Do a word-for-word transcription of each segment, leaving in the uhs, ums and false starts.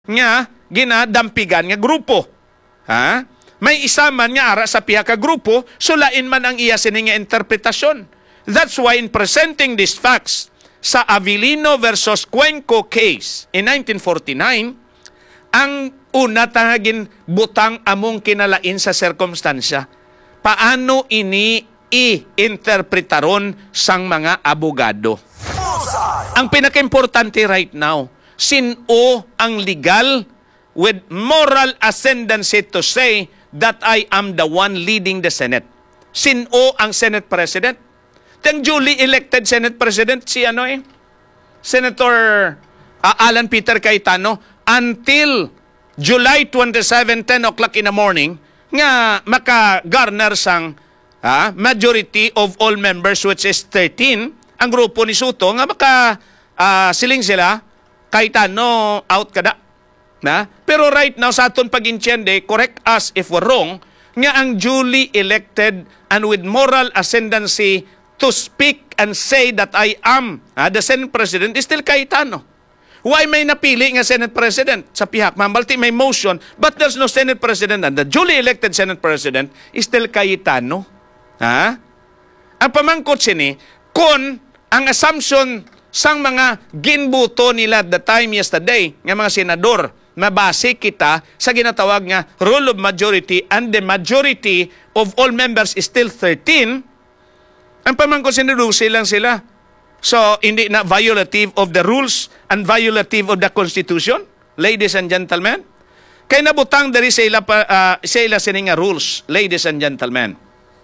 nga ginadampigan nga grupo. Ha? May isa man nga ara sa piha ka grupo, sulain man ang iya sini nga interpretasyon. That's why in presenting these facts sa Avellino versus Cuenco case in nineteen forty-nine, ang una tangagin butang among kinalain sa sirkumstansya. Paano ini i-interpretaron sang mga abogado? Ang pinaka-importante right now, sino ang legal with moral ascendancy to say that I am the one leading the Senate? Sino ang Senate President? Ang duly elected Senate President, si ano eh? Senator uh, Alan Peter Cayetano, until July twenty-seventh, ten o'clock in the morning, nga maka-garner sang uh, majority of all members, which is thirteen, ang grupo ni Soto, nga maka uh, siling sila, Cayetano out kada. Na? Pero right now, sa aton pag-intiende, correct us if we're wrong, nga ang duly elected and with moral ascendancy to speak and say that I am uh, the Senate President is still Cayetano. Why may napili nga Senate President? Sa pihak, mamalti may motion, but there's no Senate President, and the duly elected Senate President is still Cayetano. Ha? Ang pamangkot sini, kung ang assumption sang mga ginbuto nila at the time yesterday, nga mga senador, mabase kita sa ginatawag nga rule of majority, and the majority of all members is still thirteen, ang pamangkot sinudusi lang sila. So, hindi na violative of the rules and violative of the Constitution, ladies and gentlemen. Kaya nabutang dari sa ila, uh, sa ila sininga rules, ladies and gentlemen.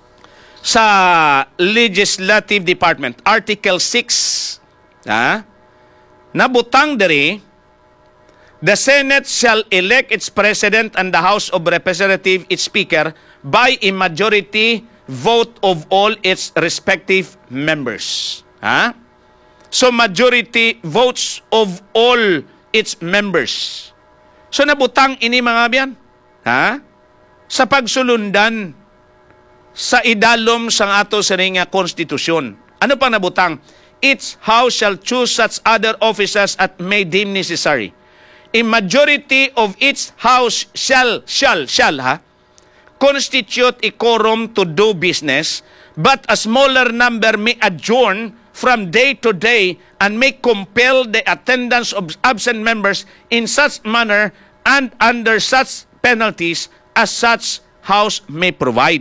Sa Legislative Department, Article six, ha? Nabutang dari, the Senate shall elect its President and the House of Representatives its Speaker by a majority vote of all its respective members. Ha? So, majority votes of all its members. So, nabutang ini mga biyan. Ha? Sa pagsulundan sa idalom sang ato sa nga konstitusyon. Ano pa nabutang? Each house shall choose such other officers as may deem necessary. A majority of each house shall, shall, shall, ha? constitute a quorum to do business, but a smaller number may adjourn from day to day and may compel the attendance of absent members in such manner and under such penalties as such house may provide.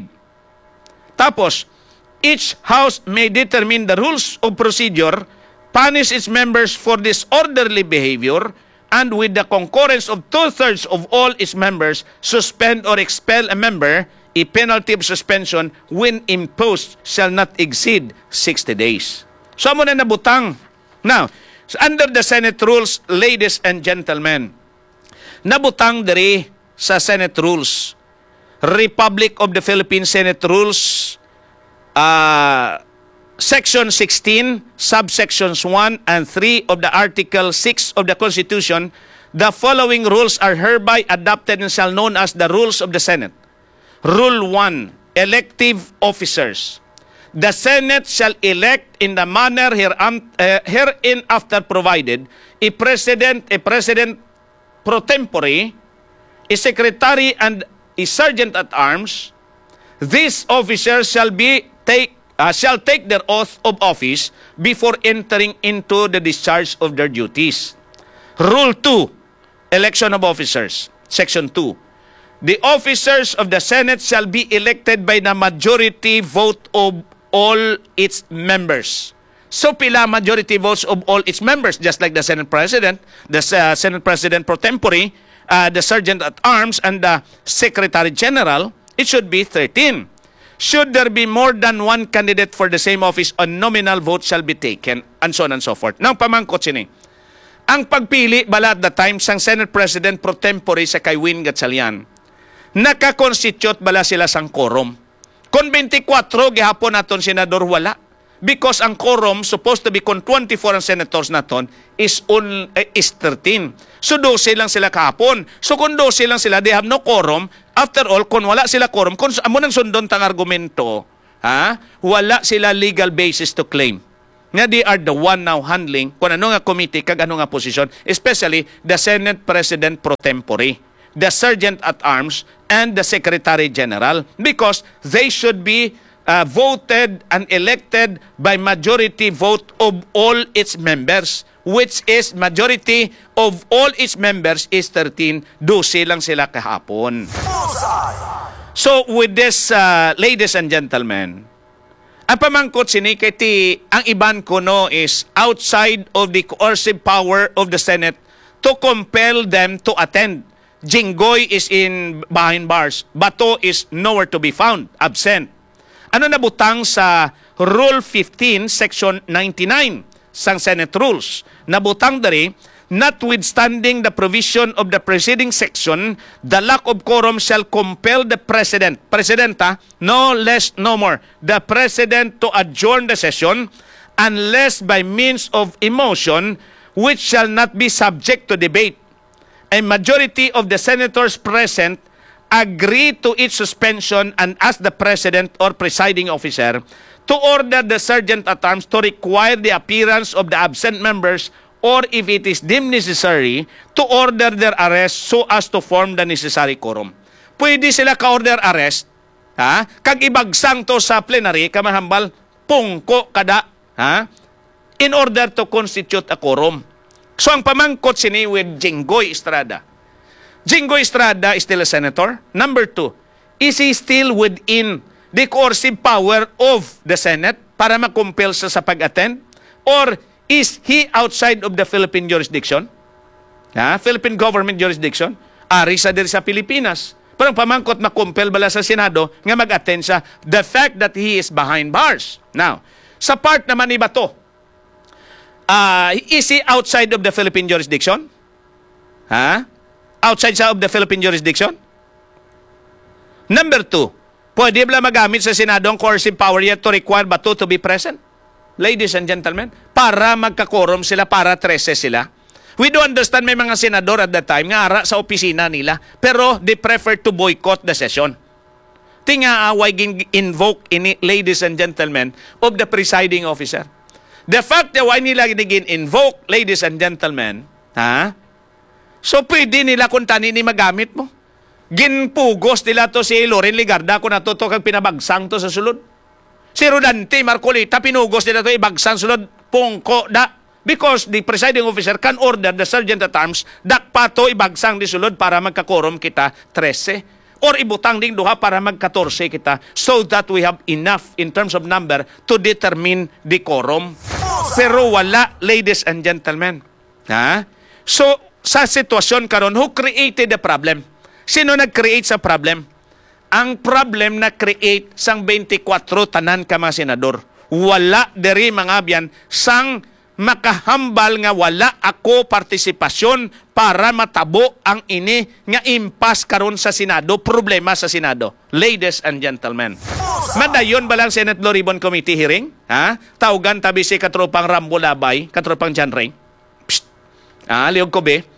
Tapos, each house may determine the rules of procedure, punish its members for disorderly behavior, and with the concurrence of two-thirds of all its members, suspend or expel a member. A penalty of suspension when imposed shall not exceed sixty days. So, amo na nabutang. Now, under the Senate rules, ladies and gentlemen, nabutang diri sa Senate rules, Republic of the Philippines Senate rules, uh, Section sixteen, subsections one and three of the Article six of the Constitution, the following rules are hereby adopted and shall known as the rules of the Senate. Rule one, elective officers. The Senate shall elect in the manner herein, uh, herein after provided a president, a president pro tempore, a secretary, and a sergeant at arms. These officers shall be take Uh, shall take their oath of office before entering into the discharge of their duties. Rule two, election of officers. Section two, the officers of the Senate shall be elected by the majority vote of all its members. So pila majority votes of all its members, just like the Senate President, the uh, Senate President pro tempore, uh, the Sergeant at Arms, and the Secretary General, it should be thirteen. Should there be more than one candidate for the same office, a nominal vote shall be taken, and so on and so forth. Nang pamangkot sini, ang pagpili bala at the time sang Senate President pro tempore sa kay Win Gatchalian, naka-constitute bala sila sang quorum. Kung twenty-four gihapon naton senador wala, because ang quorum supposed to be kung twenty-four ang senators naton is on eh, is thirteen. So twelve lang sila kahapon. So kung twelve lang sila, they have no quorum. After all, kung wala sila quorum, kung amo nang sundon tang argumento, ha? Wala sila legal basis to claim. nga they are the one now handling kung ano nga committee kag ano nga posisyon, especially the Senate President pro tempore, the Sergeant at Arms, and the Secretary General, because they should be uh, voted and elected by majority vote of all its members, which is majority of all its members is thirteen. twelve lang sila kahapon. So with this, uh, ladies and gentlemen, ang pamangkot sini kay ti ang iban ko no is outside of the coercive power of the Senate to compel them to attend. Jinggoy is in behind bars. Bato is nowhere to be found, absent. Ano nabutang sa Rule fifteen, Section ninety-nine sang Senate Rules? Nabutang dari, notwithstanding the provision of the preceding section, the lack of quorum shall compel the President, Presidenta, no less, no more, the President to adjourn the session unless by means of emotion which shall not be subject to debate. A majority of the senators present agree to its suspension and ask the President or presiding officer to order the Sergeant at Arms to require the appearance of the absent members or if it is deemed necessary, to order their arrest so as to form the necessary quorum. Pwede sila ka-order arrest, ha? Kag ibagsang to sa plenary, kamahambal, pungko kada, ha? In order to constitute a quorum. So ang pamangkot sini with Jinggoy Estrada. Jinggoy Estrada is still a senator. Number two, is he still within the coercive power of the Senate para makumpel sa sa pag-attend? Or is he outside of the Philippine jurisdiction? Ha? Philippine government jurisdiction? Ari sa diri sa Pilipinas. Pero ang pamangkot makumpel bala sa Senado nga mag-attend siya. The fact that he is behind bars. Now, sa part naman ni Bato, uh, is he outside of the Philippine jurisdiction? Ha? Outside sa of the Philippine jurisdiction? Number two, pwede ba magamit sa Senado ang coercive power yet to require Bato to be present? Ladies and gentlemen, para magka-quorum sila, para trese sila. We do understand may mga senador at that time nga ara sa opisina nila, pero they prefer to boycott the session. Tinga away gin-invoke ini, ladies and gentlemen, of the presiding officer. The fact that why nila gin-invoke, ladies and gentlemen, ha? So pwede nila kung tani ni magamit mo. Ginpugos nila to si Loren Ligarda kung natuto kag pinabagsang to sa sulod. Si Rodante Marcolita, pinugos nila ito, ibagsang sulod, pungko da. Because the presiding officer can order the Sergeant at Arms, dakpato ibagsang di sulod para magka-quorum kita thirteen. Or ibutang ding duha para magka-fourteen kita so that we have enough in terms of number to determine the quorum. Pero wala, ladies and gentlemen. Ha? So, sa sitwasyon karon, who created the problem? Sino nag-create sa problem? Ang problem na create sang twenty-four tanan ka mga senador. Wala diri mga abyan sang makahambal nga wala ako partisipasyon para matabo ang ini nga impas karon sa Senado, problema sa Senado. Ladies and gentlemen. Madayon ba lang Senate Blue Ribbon Committee hearing? Ha? Tawgan tabi si katropang Rambo Labay, katropang John Ring. Psst. Ah, liog ko be.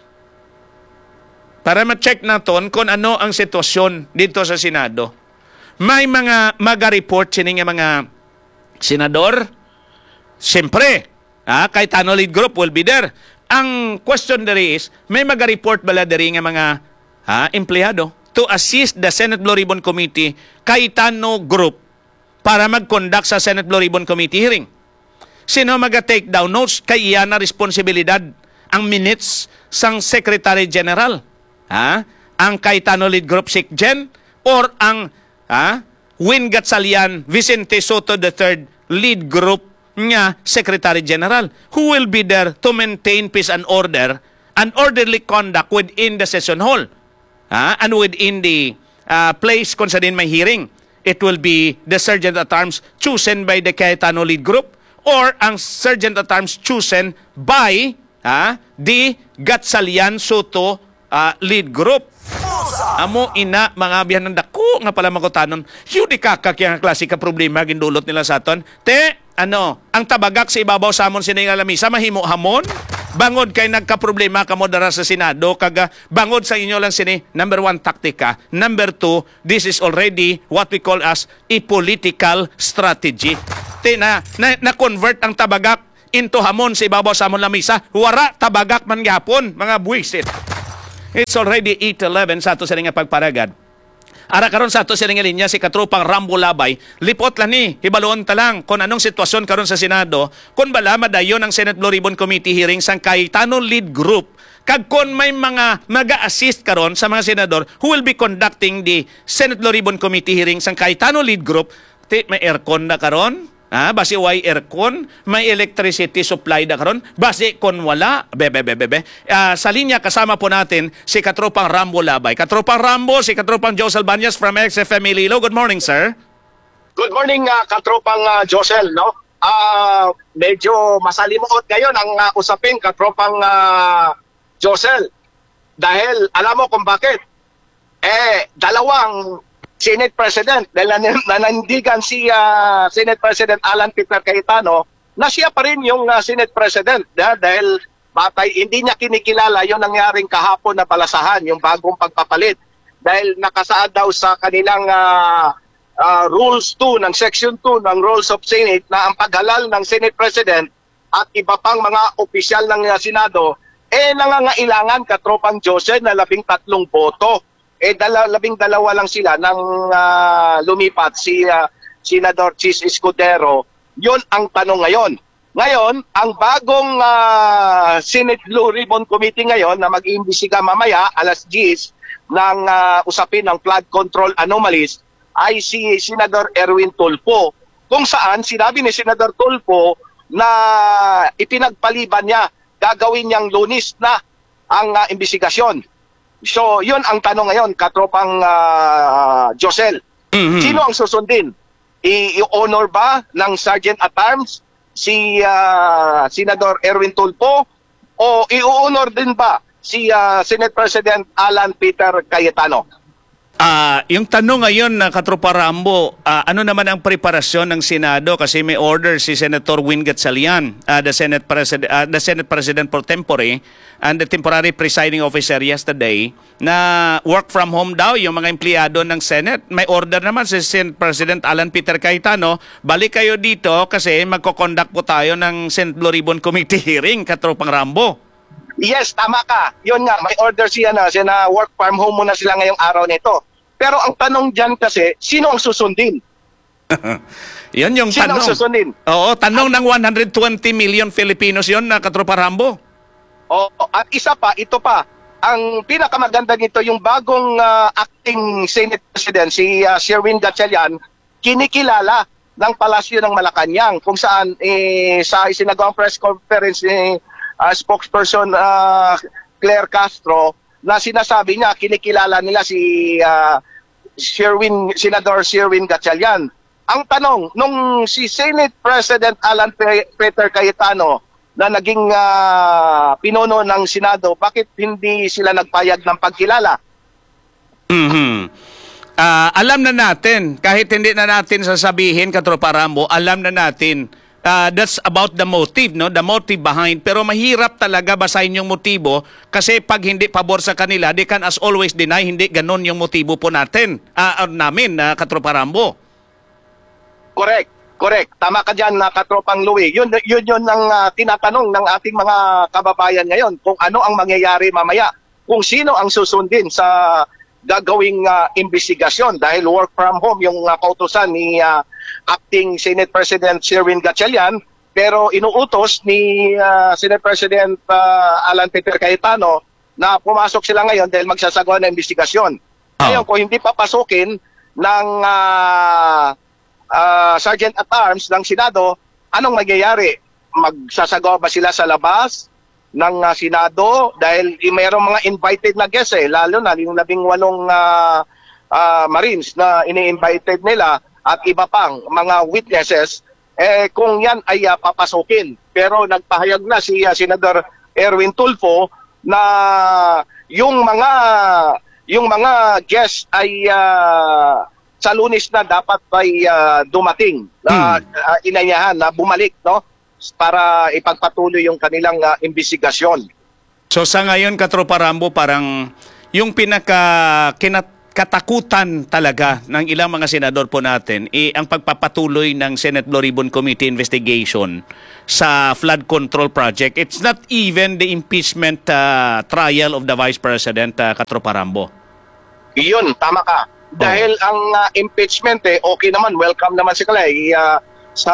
Para ma-check naton kung ano ang sitwasyon dito sa Senado. May mga maga-report sini nga mga senador. Siyempre, ah, kahit ano lead group will be there. Ang question there is, may maga-report bala diri nga mga ah, empleyado to assist the Senate Blue Ribbon Committee kahit ano group para mag-conduct sa Senate Blue Ribbon Committee hearing. Sino maga-take down notes? Kay iya na responsibilidad ang minutes sang Secretary General. Ha? Ang Cayetano Lead Group Sikgen or ang ha? Win Gatsalian Vicente Soto the third Lead Group nga Secretary General who will be there to maintain peace and order and orderly conduct within the session hall ha? And within the uh, place kung saan may hearing. It will be the Sergeant at Arms chosen by the Cayetano Lead Group or ang Sergeant at Arms chosen by ha? the Gatsalian Soto Uh, lead group. Amo ina mga biyan ng dako nga pala makutanon. Yung di kakak yung klase ka problema gindulot nila sa aton. Te, ano, ang tabagak sa ibabaw sa amon sining alamisa mahimo hamon. Bangod kay nagka-problema kamo dara sa Senado kaga bangod sa inyo lang sini number one taktika. Number two, this is already what we call as a political strategy. Ti na, na, na convert ang tabagak into hamon sa ibabaw sa amon lamisa. Wara tabagak man gyapon, mga buwisit. It's already eight eleven sa ato sa nga pagparagad. Ara karon sa ato sa nga linya si katropang Rambo Labay, lipot lang ni, hibaluon ta lang kung anong sitwasyon karon sa Senado, kung bala madayon ang Senate Blue Ribbon Committee hearing sang Cayetano Lead Group, kag kung may mga maga-assist karon sa mga senador who will be conducting the Senate Blue Ribbon Committee hearing sang Cayetano Lead Group, ti, may aircon na karon. Ah, basi way aircon, may electricity supply da karon. Basi kon wala, bebe bebe bebe. Uh, sa linya kasama po natin si katropang Rambo Labay. Katropang Rambo, si katropang Josel Banyas from X F M Iloilo. Good morning, sir. Good morning, uh, katropang uh, Josel, no? Ah, uh, medyo masalimuot ngayon ang uh, usapin katropang uh, Josel. Dahil alam mo kung bakit? Eh, dalawang Senate President, dahil nanandigan si uh, Senate President Alan Peter Cayetano na siya pa rin yung uh, Senate President uh, dahil batay, hindi niya kinikilala yung nangyaring kahapon na balasahan, yung bagong pagpapalit. Dahil nakasaad daw sa kanilang uh, uh, Rules two ng Section two ng Rules of Senate na ang paghalal ng Senate President at iba pang mga opisyal ng uh, Senado, eh nangangailangan katropang Jose na labing tatlong boto. Eh dala, labing dalawa lang sila nang uh, lumipat si uh, Senador Chis Escudero. Yun ang tanong ngayon. Ngayon, ang bagong uh, Senate Blue Ribbon Committee ngayon na mag-iimbestiga mamaya alas diyes ng uh, usapin ng flood control anomalies ay si Senador Erwin Tulfo, kung saan sinabi ni Senador Tulfo na ipinagpaliban niya, gagawin niyang Lunes na ang uh, imbestigasyon. So, yun ang tanong ngayon, katropang uh, Josel. Mm-hmm. Sino ang susundin? I-honor ba ng Sergeant at Arms si uh, Senador Erwin Tulfo o i-honor din ba si uh, Senate President Alan Peter Cayetano? Uh, yung tanong ngayon na katropa Rambo, uh, ano naman ang preparasyon ng Senado kasi may order si Senator Win Gatchalian, uh, the Senate President, uh, the Senate President pro tempore and the temporary presiding officer yesterday na work from home daw yung mga empleyado ng Senate. May order naman si Senate President Alan Peter Cayetano, balik kayo dito kasi magko-conduct po tayo ng Senate Blue Ribbon Committee hearing, katropang Rambo. Yes, tama ka. Yun nga, may order siya na, siya na work from home muna sila ngayong araw nito. Pero ang tanong dyan kasi, sino ang susundin? Yun yung sino tanong. Sino ang susundin? Oo, tanong at, ng one hundred twenty million Filipinos yun na katropa Rambo. Oo, at isa pa, ito pa, ang pinakamaganda nito, yung bagong uh, acting Senate President, si uh, Sherwin Gatchalian, kinikilala ng Palasyo ng Malacanang, kung saan eh, sa isinagawang press conference ni eh, Uh, spokesperson uh, Claire Castro na sinasabi niya kinikilala nila si uh, Sherwin, Senador Sherwin Gatchalian. Ang tanong, nung si Senate President Alan Pe- Peter Cayetano na naging uh, pinuno ng Senado, bakit hindi sila nagpayag ng pagkilala? Mm-hmm. Uh, alam na natin, kahit hindi na natin sasabihin, katropa Rambo, alam na natin. Uh, that's about the motive, no? The motive behind. Pero mahirap talaga basahin yung motibo kasi pag hindi pabor sa kanila, they can as always deny, hindi ganon yung motibo po natin, uh, namin, uh, katropa Rambo. Correct, correct. Tama ka dyan, uh, katropang Louie. Yun, yun yun ang uh, tinatanong ng ating mga kababayan ngayon, kung ano ang mangyayari mamaya, kung sino ang susundin sa gagawing uh, investigasyon dahil work from home yung uh, kautusan ni uh, acting Senate President Sherwin Gatchalian, pero inuutos ni uh, Senate President uh, Alan Peter Cayetano na pumasok sila ngayon dahil magsasagawa ng investigasyon. Oh. Ngayon, kung hindi papasukin ng uh, uh, Sergeant at Arms ng Senado, anong magyayari? Magsasagawa ba sila sa labas ng uh, Senado dahil eh, mayroong mga invited na guests eh, lalo na yung labing walong uh, uh, Marines na ini-invited nila at iba pang mga witnesses, eh kung yan ay uh, papasukin. Pero nagpahayag na si uh, Senador Erwin Tulfo na yung mga yung mga guests ay uh, sa Lunes na dapat ay uh, dumating, uh, hmm. uh, inanyahan na bumalik, no? Para ipagpatuloy yung kanilang uh, investigasyon. So sa ngayon, katropa Rambo, parang yung pinaka kinat katakutan talaga ng ilang mga senador po natin eh, ang pagpapatuloy ng Senate Blue Ribbon Committee investigation sa flood control project. It's not even the impeachment uh, trial of the Vice President, uh, Katropa Rambo. Iyon, tama ka. Dahil ang uh, impeachment, eh, okay naman, welcome naman si Kalay. Uh, sa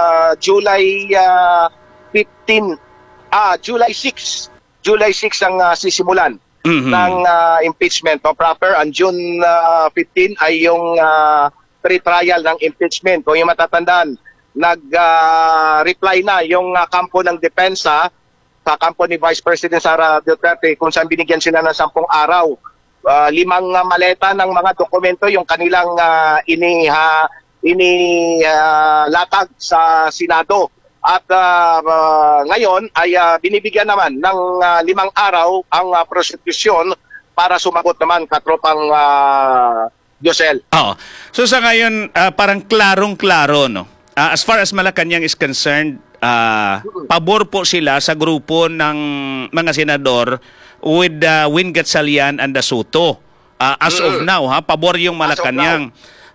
July uh, fifteen, ah, July six, July six ang uh, sisimulan. Mm-hmm. ng uh, impeachment o proper. Ang June uh, fifteen ay yung uh, pre-trial ng impeachment. Kung yung matatandaan, nag-reply uh, na yung uh, kampo ng depensa sa kampo ni Vice President Sara Duterte kung saan binigyan sila ng sampung araw. Uh, limang uh, maleta ng mga dokumento yung kanilang uh, ini, uh, ini uh, latag sa Senado. At uh, uh, ngayon ay uh, binibigyan naman ng uh, limang araw ang uh, prosecution para sumagot naman katropang uh, Josel. Oh. So sa ngayon, uh, parang klarong-klaro, no? Uh, as far as Malacanang is concerned, uh, pabor po sila sa grupo ng mga senador with uh, Win Gatchalian and the Soto. Uh, as mm. of now, ha, pabor yung Malacanang.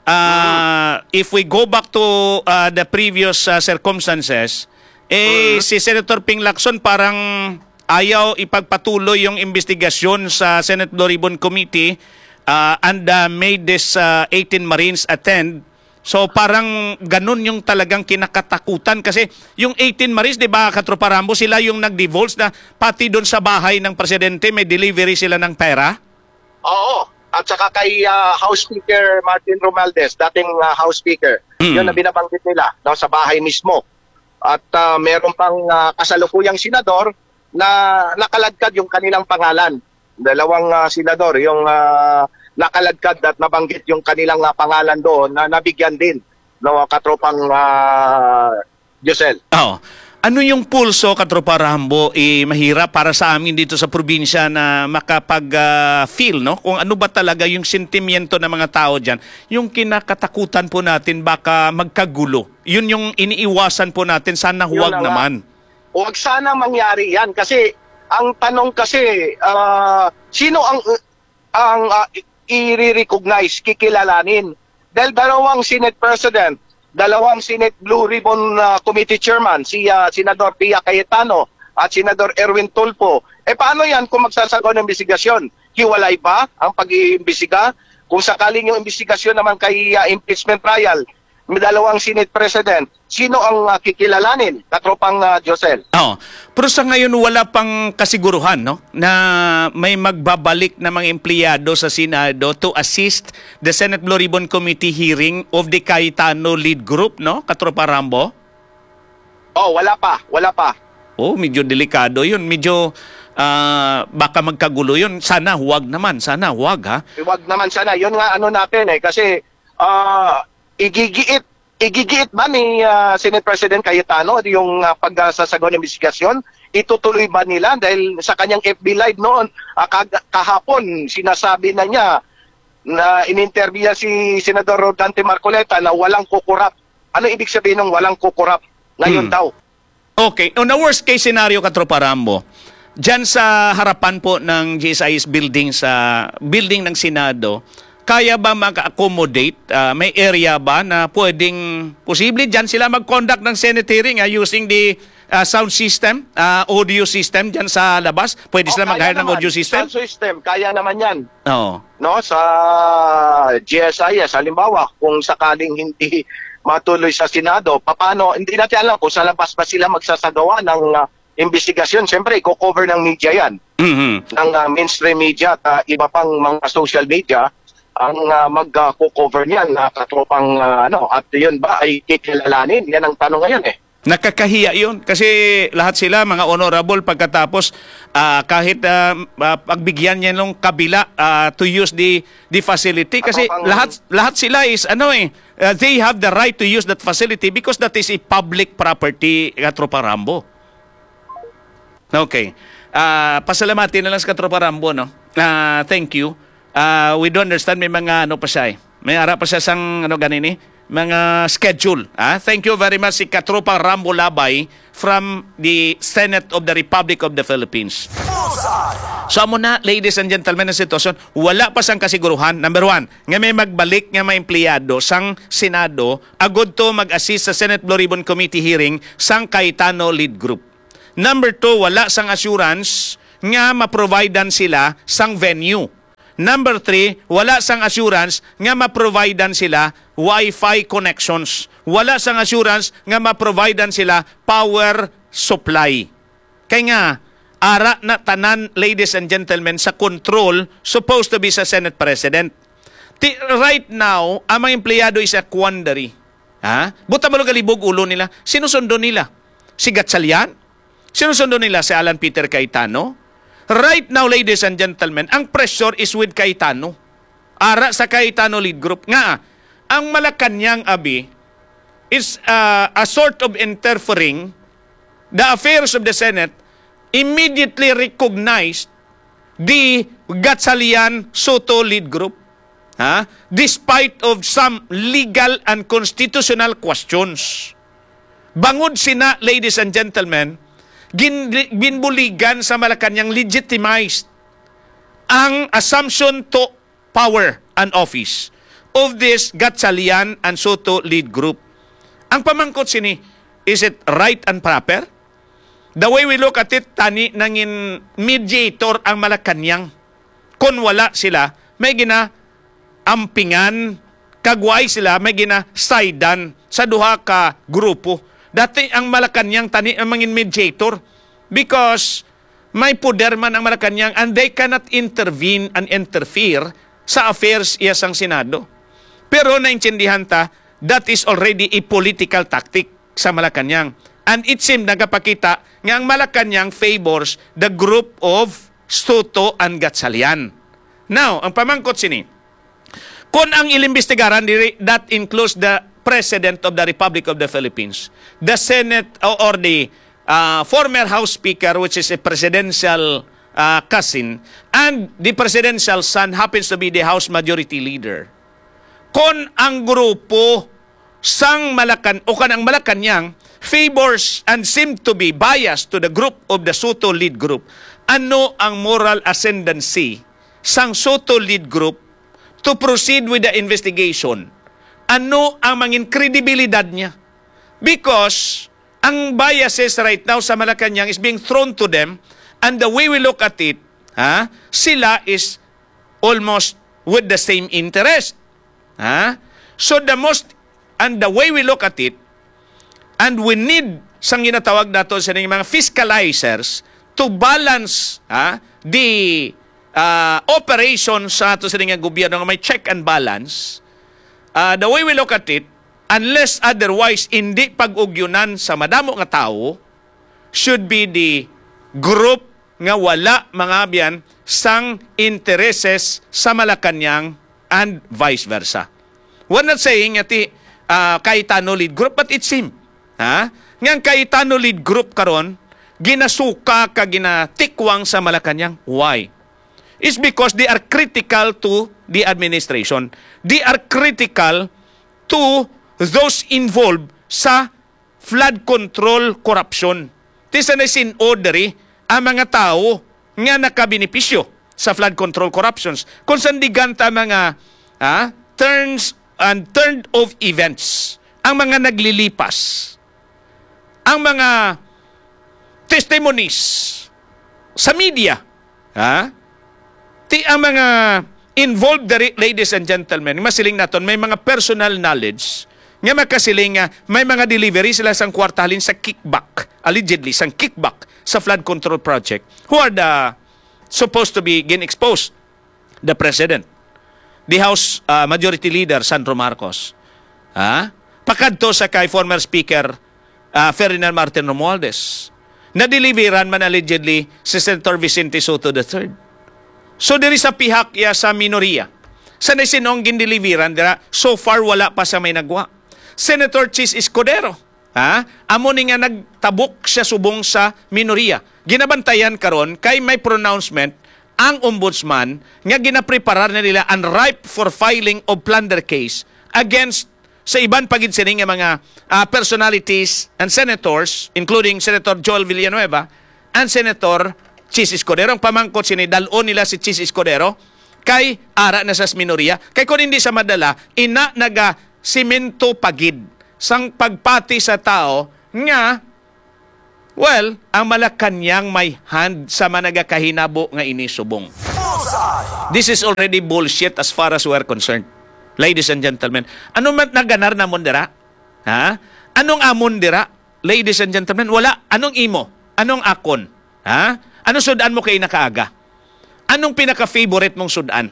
Uh, if we go back to uh, the previous uh, circumstances, eh, uh-huh. si Senator Ping Lacson parang ayaw ipagpatuloy yung investigasyon sa Senate Blue Ribbon Committee uh, and uh, made this uh, eighteen Marines attend. So parang ganun yung talagang kinakatakutan kasi yung eighteen Marines, di ba, Katropa Rambo, sila yung nag-divulge na pati doon sa bahay ng presidente may delivery sila ng pera? Oo. At saka kay uh, House Speaker Martin Romualdez, dating uh, House Speaker, mm. yun na binabanggit nila no, sa bahay mismo. At uh, meron pang uh, kasalukuyang senador na nakaladkad yung kanilang pangalan. Dalawang uh, senador, yung uh, nakaladkad at nabanggit yung kanilang uh, pangalan doon na nabigyan din no, katropang uh, Josel. Oh. Ano yung pulso, Katropa Rambo, eh, mahirap para sa amin dito sa probinsya na makapag-feel, uh, no? Kung ano ba talaga yung sentimiento ng mga tao dyan. Yung kinakatakutan po natin baka magkagulo. Yun yung iniiwasan po natin. Sana huwag na naman. Huwag sana mangyari yan. Kasi, ang tanong kasi, uh, sino ang, ang uh, i-recognize, kikilalanin? Dahil dalawang Senate President, dalawang Senate Blue Ribbon uh, Committee Chairman, si uh, Senador Pia Cayetano at Senador Erwin Tulfo. Eh paano yan kung magsasagawa ng investigasyon? Hiwalay ba ang pag-iimbestiga? Kung sakaling yung investigasyon naman kay uh, impeachment trial, may dalawang Senate President, sino ang uh, kikilalanin? Katropang uh, Josel. Oh, pero sa ngayon wala pang kasiguruhan, no, na may magbabalik na mga empleyado sa Senado to assist the Senate Blue Ribbon Committee hearing of the Cayetano lead group, no, Katropa Rambo? Oh, wala pa, wala pa. Oh, medyo delikado 'yun, medyo uh, baka magkagulo 'yun. Sana huwag naman, sana huwag, ha. Huwag naman sana. 'Yun nga ano natin eh kasi uh, igigiit igigiit ba ni uh, Senate President Cayetano yung uh, pagsasagawa ng investigasyon? Itutuloy ba nila dahil sa kanyang F B Live noon uh, kahapon sinasabi na niya na in-interview si Senador Rodante Marcoleta na walang kukurap. Ano ibig sabihin ng walang kukurap ngayon hmm. daw? Okay, on the worst case scenario, Katropa Rambo, dyan sa harapan po ng G S I S building sa building ng Senado, kaya ba mag-accommodate? Uh, may area ba na pwedeng, posible dyan sila mag-conduct ng Senate hearing uh, using the uh, sound system, uh, audio system dyan sa labas? Pwede oh, sila mag-hire ng audio system? Sound system, kaya naman yan. Oo. No, sa G S I S, halimbawa, kung sakaling hindi matuloy sa Senado, paano, hindi natin alam kung sa labas ba sila magsasagawa ng uh, investigasyon. Siyempre, i-cover ng media yan. Mm-hmm. Ng uh, mainstream media at uh, iba pang mga social media ang uh, mag-cover niyan na uh, katropang uh, ano, at yun ba ay kikilalanin? Yan ang tanong ngayon eh. Nakakahiya yun kasi lahat sila mga honorable pagkatapos uh, kahit uh, uh, pagbigyan niya ng kabila uh, to use the the facility kasi pang, lahat lahat sila is ano eh uh, they have the right to use that facility because that is a public property, Katropa Rambo. Okay. Uh, pasalamatin na lang sa Katropa Rambo, no? Uh, thank you. Uh, we do understand may mga ano pa siya eh. May ara pa siya sang ano ganini, mga schedule. Ah? Thank you very much si Katropa Rambo Labay from the Senate of the Republic of the Philippines. So amo na, ladies and gentlemen, ang sitwasyon, wala pa sang kasiguruhan. Number one, nga may magbalik nga mga empleyado sang Senado agud to mag-assist sa Senate Blue Ribbon Committee hearing sang Cayetano lead group. Number two, wala sang assurance nga ma-providean sila sang venue. Number three, wala sang assurance nga ma-providean sila Wi-Fi connections. Wala sang assurance nga ma-providean sila power supply. Kaya nga, ara na tanan, ladies and gentlemen, sa control supposed to be sa Senate President. Ti- right now, ang mga empleyado is a quandary. Ha? Buta mo galibog ulo nila. Sinusundo nila? Si Gatchalian? Sinusundo nila si Alan Peter Cayetano? Right now, ladies and gentlemen, ang pressure is with Cayetano. Ara sa Cayetano lead group. Nga, ang Malacanang abi is uh, a sort of interfering the affairs of the Senate, immediately recognized the Gatchalian Soto lead group, ha? Despite of some legal and constitutional questions. Bangod sina, ladies and gentlemen, gin, ginbuligan sa Malacanang legitimized ang assumption to power and office of this Gatchalian and Soto lead group. Ang pamangkot sini, is it right and proper? The way we look at it, tani nangin mediator ang Malacanang. Kung wala sila, may gina ampingan, kagway sila, may gina sidean sa duha ka grupo. Dati ang Malacanang tani ang mangin mediator because may puder man ang Malacanang and they cannot intervene and interfere sa affairs iya sang Senado. Pero naintindihan ta, that is already a political tactic sa Malacanang. And it seemed nagapakita nga ang Malacanang favors the group of Soto and Gatchalian. Now, ang pamangkot sini, kung ang ilimbestigaran, that includes the President of the Republic of the Philippines, the Senate or the uh, former House Speaker, which is a presidential uh, cousin, and the presidential son happens to be the House Majority Leader. Kung ang grupo sang Malacan o kanang Malacanang favors and seem to be biased to the group of the Soto lead group, ano ang moral ascendancy sang Soto lead group to proceed with the investigation? Ano ang mangin kredibilidad niya? Because ang biases right now sa Malacanang is being thrown to them, and the way we look at it, ha, sila is almost with the same interest. Ha? So the most, and the way we look at it, and we need sang ginatawag nato sa mga fiscalizers to balance ha, the uh, operation sa ato sa nga gobyerno nga may check and balance. Uh, the way we look at it, unless otherwise hindi pag-ugyunan sa madamo nga tao, should be the group nga wala mga biyan sang intereses sa Malacanang and vice versa. We're not saying ati uh, Cayetano lead group, but it seems ha? Ngang Cayetano lead group karon ginasuka ka ginatikwang sa Malacanang. Why? It's because they are critical to the administration. They are critical to those involved sa flood control corruption. Tisa na sin-ordery ang mga tao nga nakabenepisyo sa flood control corruptions. Kung sandigan ta mga ha, turns and turned of events, ang mga naglilipas, ang mga testimonies sa media, ha? Ti ang mga involved, ladies and gentlemen, masiling naton, may mga personal knowledge, nga makasiling nga, may mga delivery sila sang kwartalin sa kickback, allegedly, sang kickback sa flood control project, who are the supposed to be again exposed? The President, the House uh, Majority Leader, Sandro Marcos, ha? Pakadto sa kay former Speaker Uh, Ferdinand Martin Romualdez, na deliveran man allegedly si Senator Vicente Soto the third. So there is a pihak ya sa minoriya. Sa nasinong gindeliveran dira, so far wala pa sa may nagwa. Senator Chis Escudero, ha? Amo ni nga nagtabok siya subong sa minoriya. Ginabantayan karon kay may pronouncement ang ombudsman nga ginapreparar na nila unripe for filing of plunder case against sa iban pagid sining nga mga uh, personalities and senators, including Senator Joel Villanueva and Senator Chis Escudero. Ang pamangkot sini dalon nila si Chis Escudero kay ara na sa minoriya. Kay kung hindi sa madala, ina naga simento pagid sang pagpati sa tao nga, well, ang Malacanang may hand sa managakahinabo nga inisubong. This is already bullshit as far as we're concerned. Ladies and gentlemen, ano man naganar na mondira? Ha? Anong amon dira? Ladies and gentlemen, wala. Anong imo? Anong akon? Ha? Anong sudan mo kay nakaaga? Anong pinaka-favorite mong sudan?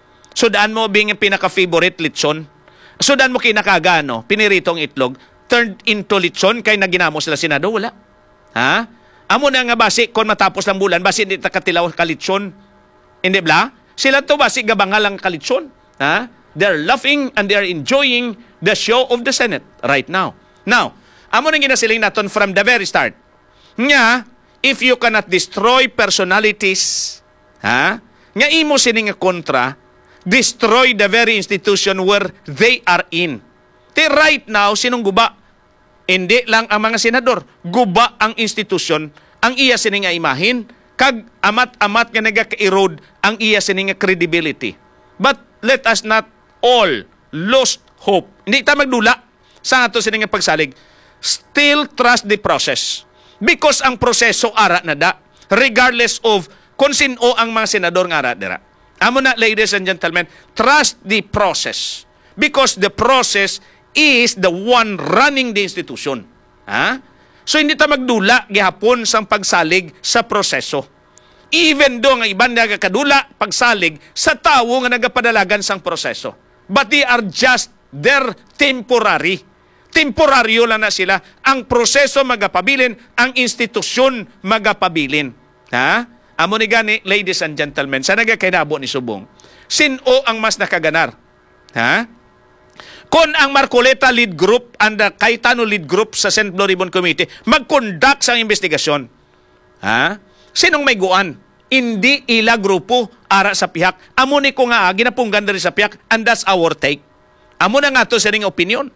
Sudan mo being pinaka-favorite litson? Sudan mo kay nakaaga, ano? Piniritong itlog, turned into litson kay naginamo sila Senado? Wala. Ha? Amo na nga basi, kung matapos ng bulan, basi hindi takatilaw kalitson. Hindi bla? Sila to basi gabangal ang kalitson. Ha? They're laughing and they're enjoying the show of the Senate right now. Now, amo nang ginasiling naton from the very start. Nga, if you cannot destroy personalities, ha? Nga imo sining kontra, destroy the very institution where they are in. Te right now, sinong guba? Hindi lang ang mga senador. Guba ang institusyon, ang iya sining nga imahin, kag amat-amat nga nagaka-erode ang iya sining nga credibility. But let us not all lost hope. Hindi ta magdula sa ato sining nga pagsalig. Still trust the process. Because ang proseso ara na da, regardless of kung sino ang mga senador nga ara dira. Amo na, ladies and gentlemen, trust the process. Because the process is the one running the institution. Ha? So hindi ta magdula gihapon sang pagsalig sa proseso. Even do nga iban nagakadula pagsalig sa tawo nga nagapadalagan sang proseso. But they are just their temporary. Temporaryo lang na sila. Ang proseso magapabilin, ang institusyon magapabilin. Ha? Amo ni gani, ladies and gentlemen, sa nagakainabo ni Subong, sino ang mas nakaganar? Ha? Kung ang Marcoleta lead group and the Cayetano lead group sa Senate Blue Ribbon Committee mag-conduct sa investigasyon, ha? Sinong may guan? Hindi ila grupo ara sa pihak. Amo ni ko nga, ginapunggan rin sa pihak, and that's our take. Amo na nga to sa ring opinion.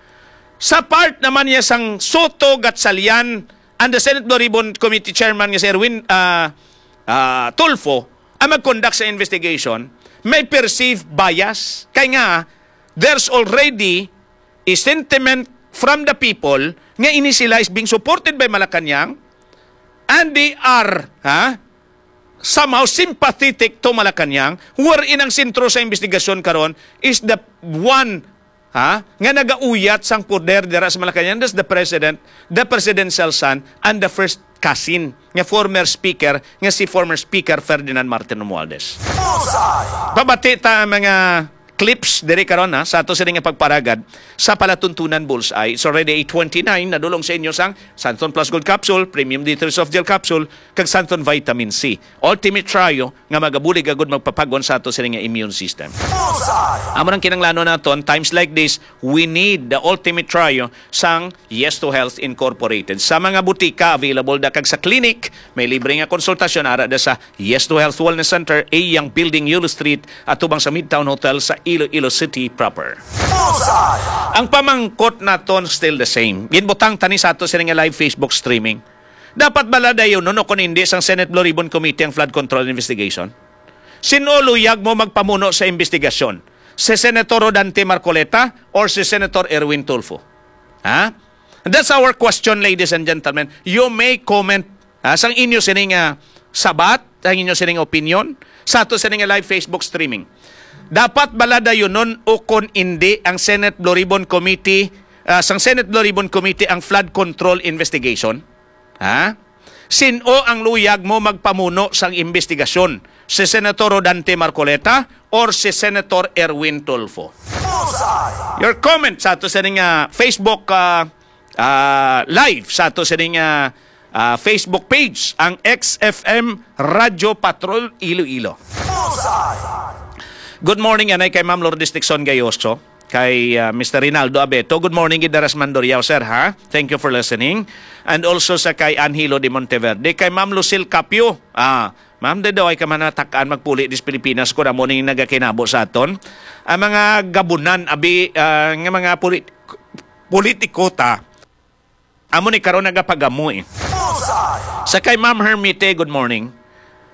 Sa part naman niya sang Soto Gatchalian and the Senate Blue Ribbon Committee Chairman nga si Erwin uh, uh, Tulfo ang mag-conduct sa investigation, may perceived bias. Kaya nga, there's already a sentiment from the people nga ini sila is being supported by Malacanang and they are ha, somehow sympathetic to Malacanang, wherein ang sentro sa investigasyon karon is the one ha, nga nagauyat sang poder dira sa Malacanang, that's the president, the presidential son, and the first cousin nga former speaker, nga si former speaker Ferdinand Martin Romualdez. Babati ta mga clips diri karon ha, sa ato sa nga pagparagad sa palatuntunan bullseye. It's already eight twenty-nine, nadulong sa inyo sang Santon Plus Gold Capsule, Premium D three Soft Gel Capsule, kag Santon Vitamin C. Ultimate Trio nga magabulig agud magpapagon sa ato sa nga immune system. Amo nang kinanglano naton, times like this, we need the Ultimate Trio sang Yes to Health Incorporated. Sa mga butika, available da kag sa clinic, may libre nga konsultasyon ara da sa Yes to Health Wellness Center, Ayang Building, Yulo Street, at tubang sa Midtown Hotel sa Iloilo City proper. Ang pamangkot naton still the same. Ginbutang tani sa ato sa nga live Facebook streaming. Dapat bala dayon no kung hindi sang Senate Blue Ribbon Committee ang flood control investigation? Sino luyag mo magpamuno sa investigasyon? Si Senator Rodante Marcoleta or si Senator Erwin Tulfo? Ha? That's our question, ladies and gentlemen. You may comment ha, sang inyo sining uh, sabat, ang inyo sining opinion sa ato sa nga live Facebook streaming. Dapat balada yun nun o kung hindi ang Senate Blue Ribbon Committee, uh, sang Senate Blue Ribbon Committee ang flood control investigation? Ha? Sino ang luyag mo magpamuno sang investigasyon? Si Senator Rodante Marcoleta or si Senator Erwin Tulfo? Your comment sa ato sa nga Facebook uh, uh, live, sa ato sa nga uh, Facebook page, ang X F M Radio Patrol Iloilo. Good morning, anay kay Ma'am Lourdes Dixon Gayoso, kay uh, Mister Rinaldo Abeto. Good morning, Gidaras Mandoriao, sir, ha? Thank you for listening. And also sa kay Angelo de Monteverde, kay Ma'am Lucille Capio. Ah, Ma'am, de daw ay kamanatakaan magpuli dis Pilipinas ko na mo ning nagakinabo sa aton. Ang mga gabunan, abi, uh, ng mga polit- politiko ta, amo ni karon nagapagamo eh. Sa kay Ma'am Hermite, good morning.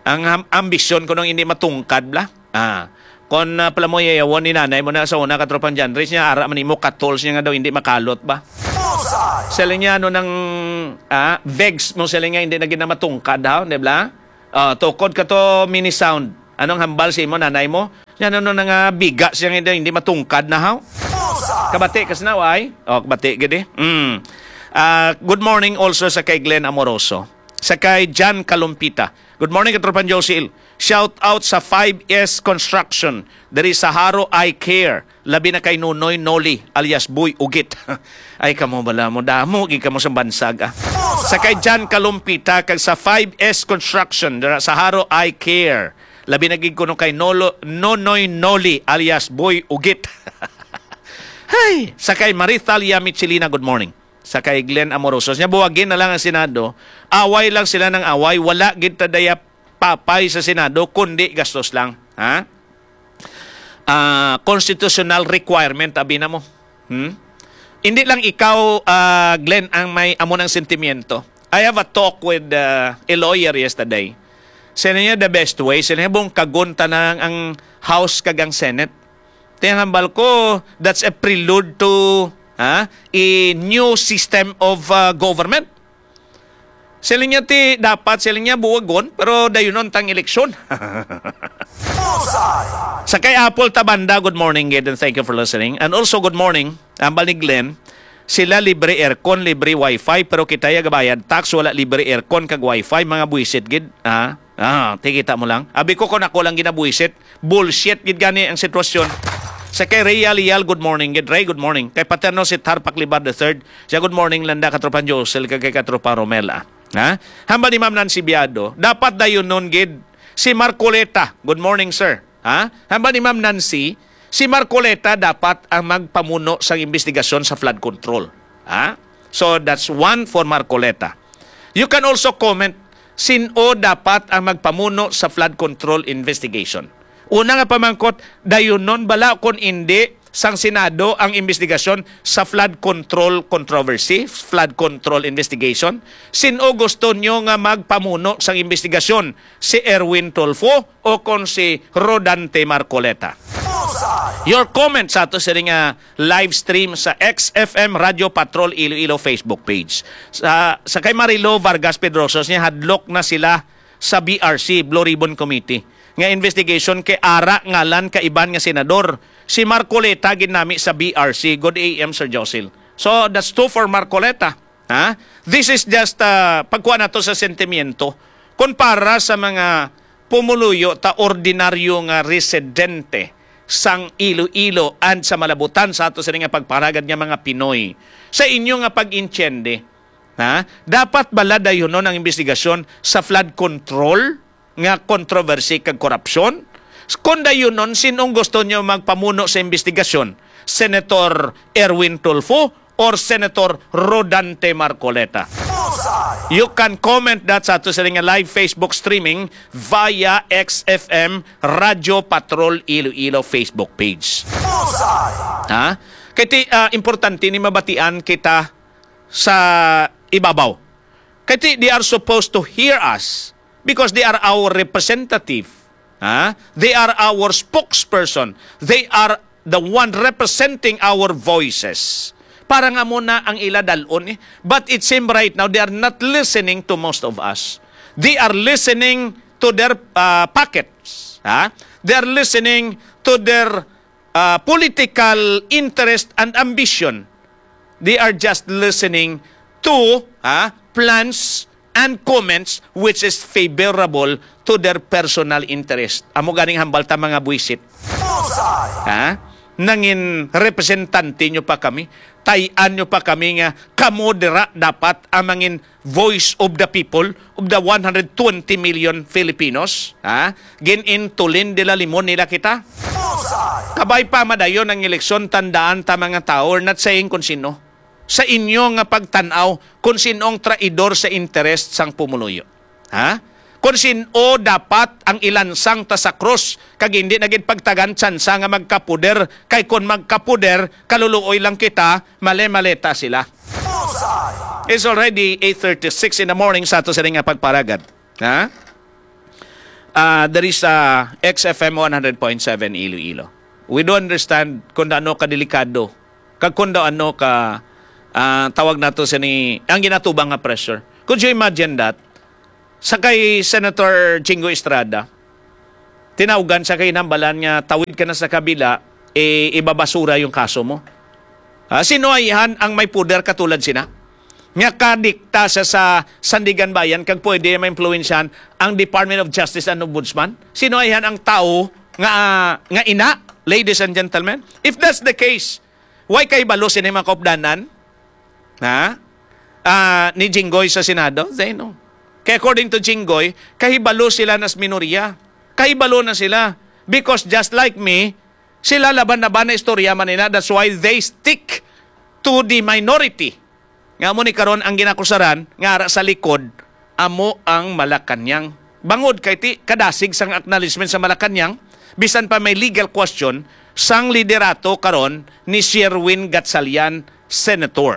Ang am- ambisyon ko nung hindi matungkad bla. Ah. Kung uh, pala mo yayawon ni nanay mo na sa una katropang dyan, Riz niya, ara man mo katols niya nga daw, hindi makalot ba? Sila niya, ano, ng ah, vegs mo sila niya, hindi na ginamatungkad, ha? Di ba? Uh, tukod ka to mini sound. Anong hambal si mo, nanay mo? Yan, ano, nang uh, biga siya nga, hindi matungkad na, ha? Kabati, kasi na, ay? O, kabati, gede. Mm. Uh, good morning also sa kay Glenn Amoroso. Sa kay John Kalumpita. Good morning, Katropan Josil. Shout out sa five S Construction. Dari sa Haro I Care. Labi na kay Nunoy Noli alias Boy Ugit. Ay kamo bala mo damo gi kamo sa bansag. Ah. Sa kay John Kalumpita kag sa five S Construction dara sa Haro I Care. Labi na gid kuno kay Nolo Nonoy Noli alias Boy Ugit. Hay, sa kay Marithalia Michelina, good morning. Sa kay Glenn Amoroso. Niya buwagin na lang ang Senado. Away lang sila ng away. Wala gid tadaya papay sa Senado, kundi gastos lang. Ha? Uh, constitutional requirement, abi na mo. Hmm? Hindi lang ikaw, uh, Glenn, ang may amo ng sentimiento. I have a talk with uh, a lawyer yesterday. Sino niya the best way? Sino niya buong kagunta na ang House kag ang Senate. Tinghambal ko, that's a prelude to ha, a new system of uh, government. Sila niya ti dapat sila niya buwagon pero dayunon tang eleksyon. Sa kay Apple Tabanda, good morning Ged, and thank you for listening. And also good morning, ambal ni Glenn, sila libre aircon, libre wifi, pero kita ya gabayad tax, wala libre aircon kag wifi, mga buisit gid. Ah, ah, tikita mo lang. Abi ko kung ako lang ginabuisit, bullshit gid gani ang sitwasyon. Sa kay Rhea Lial, good morning. Gid Ray, good morning. Kay Paterno si Tarpak Libar the third. Siya, good morning. Landa, Katropan Josel, kay Katropa Romela. Ha? Hamba ni Ma'am Nancy Biado, dapat dayon nun, Gid. Si Marcoleta, good morning, sir. Ha? Hamba ni Ma'am Nancy, si Marcoleta dapat ang magpamuno sa investigasyon sa flood control. Ha? So, that's one for Marcoleta. You can also comment, sino dapat ang magpamuno sa flood control investigation? Una nga pamangkot, dayon nun bala kung hindi sang Senado ang investigasyon sa flood control controversy, flood control investigation. Sino gusto nyo nga magpamuno sang investigasyon? Si Erwin Tulfo o kung si Rodante Marcoleta? Your comment sa ato sa nga live stream sa X F M Radio Patrol Iloilo Facebook page. Sa, sa kay Marilo Vargas Pedrosos niya, hadlok na sila sa B R C, Blue Ribbon Committee. Nga investigation kay Ara ngalan kaiban nga senador. Si Marcoleta ginami sa B R C. Good A M, Sir Josil. So, that's two for Marcoleta. Ha? This is just uh, pagkuha na to sa sentimiento. Kung para sa mga pumuluyo ta ordinaryo nga residente sang Iloilo and sa Malabutan sa ato sa nga pagparagad nga mga Pinoy. Sa inyo nga pag-intyende, ha? Dapat bala dayon nun ang investigasyon sa flood control nga controversy kag korupsyon? Kung dayon nun, sinong gusto nyo magpamuno sa investigasyon? Senator Erwin Tulfo or Senator Rodante Marcoleta? You can comment that sa ato sa nga live Facebook streaming via X F M Radio Patrol Iloilo Facebook page. Ha? Kaya uh, importante ni mabatian kita sa ibabaw. Kaya they are supposed to hear us because they are our representative. Ha? They are our spokesperson. They are the one representing our voices. Para nga muna ang ila dalon eh. But it seems right now they are not listening to most of us. They are listening to their uh, pockets. Ha? They are listening to their uh, political interest and ambition. They are just listening to ha, plans and comments which is favorable to their personal interest. Amo ganing hambal ta mga buisit. Ha? Nangin representante nyo pa kami, tayan nyo pa kami nga kamodera dapat amangin voice of the people, of the one hundred twenty million Filipinos. Ha? Gin-intulin de la limon nila kita. Kabay pa madayon ang eleksyon, tandaan ta mga tao, or not saying kung sino. Sa inyo nga pagtanaw kung sinong traidor sa interest sang pumuluyo. Ha? Kung sino dapat ang ilansang ta sa cross kag hindi naging pagtagan tsansa nga magkapuder kay kung magkapuder kaluluoy lang kita, male-maleta sila. It's already eight thirty-six in the morning sa ato sa nga pagparagad. Ha? uh, there is a X F M one hundred point seven Iloilo. We don't understand kung ano ka delikado. Kag kung ano ka uh, tawag nato sa ni ang ginatubang nga pressure. Could you imagine that? Sa kay Senator Jingo Estrada, tinawgan sa kay nambalan nga tawid ka na sa kabila, eh, ibabasura yung kaso mo. Uh, sino ayan ang may puder katulad sina? Nga kadikta sa sa Sandigan Bayan kag pwede ma-influensyan ang Department of Justice and Ombudsman? Sino ayan ang tao nga uh, nga ina, ladies and gentlemen? If that's the case, why kay balo sina mga kaupdanan? Ha? Uh, ni Jinggoy sa Senado? They know. Kaya according to Jinggoy, kahibalo sila nas minorya. Kahibalo na sila. Because just like me, sila laban-laban na istorya man nila. That's why they stick to the minority. Nga mo ni karon ang ginakusaran, nga ara sa likod, amo ang Malacanang. Bangod kay ti, kadasig sang acknowledgement sa Malacanang, bisan pa may legal question, sang liderato karon ni Sherwin Gatchalian, Senator.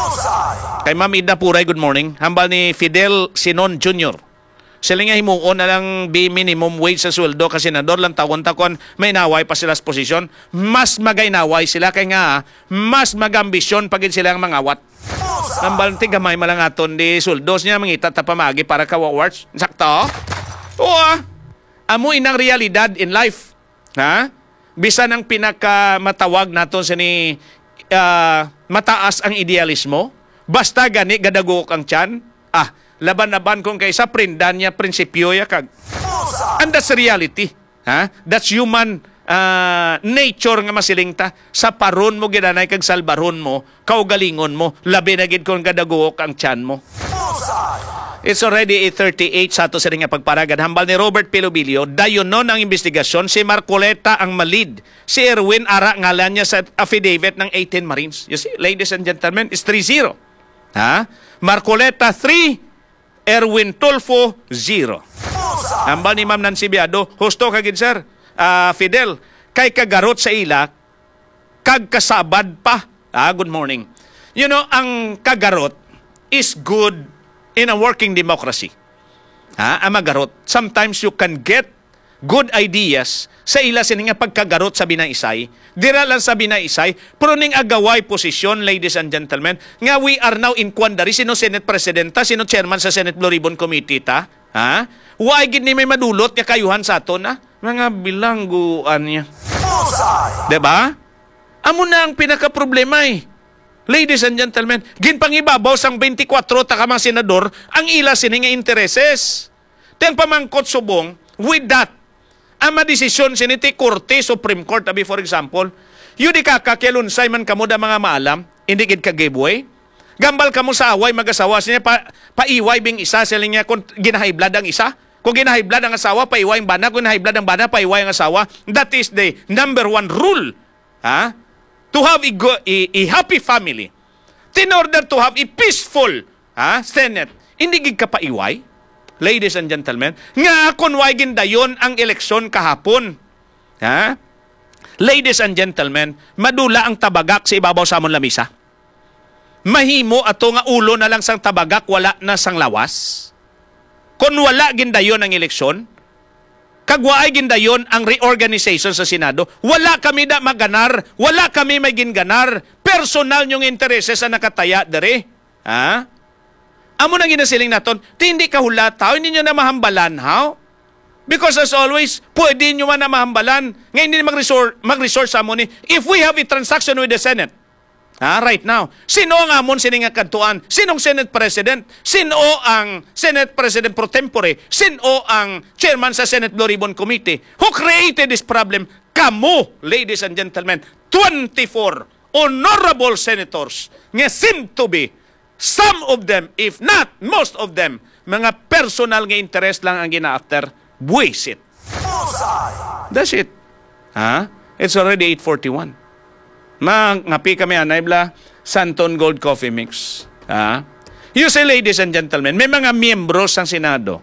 Kay Ma'am Ida Puray, good morning. Hambal ni Fidel Sinon Junior Sila nga himuon na lang be minimum wage sa sweldo kasi senador lang tawon-takon may naway pa sila sa posisyon. Mas magaynaway sila kay nga mas magambisyon pagin sila ang mangawat. Hambal ti gamay malangaton di sweldos niya mangita ta pamagi para ka awards. Sakto? Oo. Amo inang realidad in life. Ha? Bisan ang pinakamatawag naton sa ni uh, mataas ang idealismo, basta gani gadagok ang tiyan, ah, laban-laban kung kay sa prindan niya prinsipyo ya kag. And that's reality. Ha? That's human uh, nature nga masilingta. Sa paron mo gidanay kag salbaron mo, kaugalingon mo, labi na gid kung gadagok ang tiyan mo. It's already eight thirty-eight sa ato sa nga pagparagad. Hambal ni Robert Pilobilio, dayon nun ang investigasyon, si Marcoleta ang malid. Si Erwin Ara ngalan niya sa affidavit ng eighteen Marines. You see, ladies and gentlemen, it's three zero. Ha? Marcoleta three, Erwin Tulfo zero. Hambal ni Ma'am Nancy Biado, husto kagid sir, uh, Fidel, kay kagarot sa ila, kag kasabad pa. Ah, good morning. You know, ang kagarot is good in a working democracy. Ha? Ang magarot. Sometimes you can get good ideas sa ila sining nga pagkagarot sa binaisay. Dira lang sa binaisay, pero ning agaway posisyon, ladies and gentlemen, nga we are now in quandary. Sino Senate Presidenta, sino Chairman sa Senate Blue Ribbon Committee ta? Ha? Why gid ni may madulot nga kayuhan sa aton na? Mga bilangguan niya. Diba? Amo na ang pinaka-problema eh. Ladies and gentlemen, ginpangibabaw sang twenty-four ta ka mga senador ang ila sini nga intereses. Teng pamangkot subong, with that, ang madesisyon siniti Korte, Supreme Court, abi for example, yun di kakakialunsay man kamo da mga maalam, hindi gid ka giveaway. Gambal kamo sa away, mag-asawa siya, pa, paiway bing isa, sila niya kung ginahiblad ang isa. Kung ginahiblad ang asawa, paiway ang bana. Kung ginahiblad ang bana, paiway ang asawa. That is the number one rule. Ha? To have a, go, a, a happy family, in order to have a peaceful ha, Senate, hindi gig ka paiway, ladies and gentlemen, nga kung way gindayon ang eleksyon kahapon. Ha? Ladies and gentlemen, madula ang tabagak sa ibabaw sa amon lamisa. Mahimo ato nga ulo na lang sang tabagak, wala na sang lawas. Kung wala gindayon ang eleksyon, kagwaay gindayon ang reorganization sa Senado, wala kami da maganar, wala kami may ginganar, personal nyong interese sa nakataya dere. Ha? Amo nang ginasiling naton, hindi ka hulataw, hindi nyo na mahambalan, how? Because as always, pwede nyo man na mahambalan, ngayon hindi mag-resort, mag-resort sa amo ni, if we have a transaction with the Senate, ha, right now, sino ang amon sining nga kantuan? Sinong Senate President? Sino ang Senate President pro tempore? Sino ang chairman sa Senate Blue Ribbon Committee? Who created this problem? Kamu, ladies and gentlemen, twenty-four honorable senators nga seem to be, some of them, if not most of them, mga personal nga interest lang ang gina-after. Buwisit. That's it. Ha? It's already eight forty-one. Mangapi kami anay bla Santon Gold Coffee Mix. Ha? You say, ladies and gentlemen, may mga miyembro ng Senado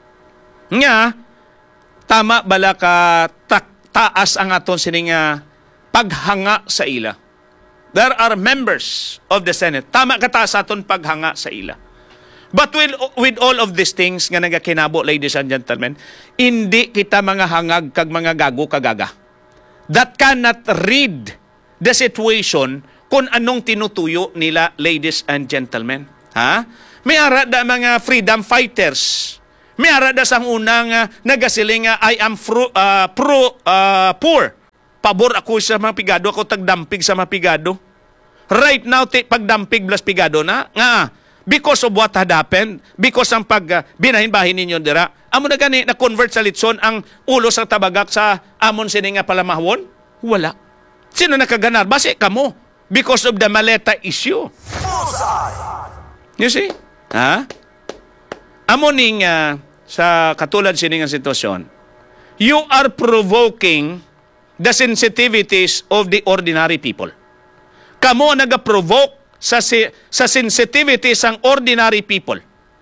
nga tama bala ka ta taas ang aton sining nga paghanga sa ila. There are members of the Senate. Tama ka taas aton paghanga sa ila. But with, with all of these things nga nagakinabo, ladies and gentlemen, hindi kita mga hangag kag mga gago kagaga that cannot read the situation kung anong tinutuyo nila, ladies and gentlemen. Ha? May ara da mga freedom fighters. May ara da sang unang uh, nagasiling nga, I am fru, uh, pro uh, poor. Pabor ako sa mga pigado, ako tagdampig sa mga pigado. Right now, ti, pagdampig plus pigado na, nga, because of what had happened, because ang pag uh, binahin-bahin ninyo dira, amo na gani, na-convert sa litson ang ulo sa tabagak sa amon sini nga palamahwon? Wala. Sino nakaganar? Base kamo. Because of the maleta issue. You see? Ha? Amo ning uh, sa katulad sini nga sitwasyon, you are provoking the sensitivities of the ordinary people. Kamo naga-provoke sa si, sa sensitivity sang ordinary people.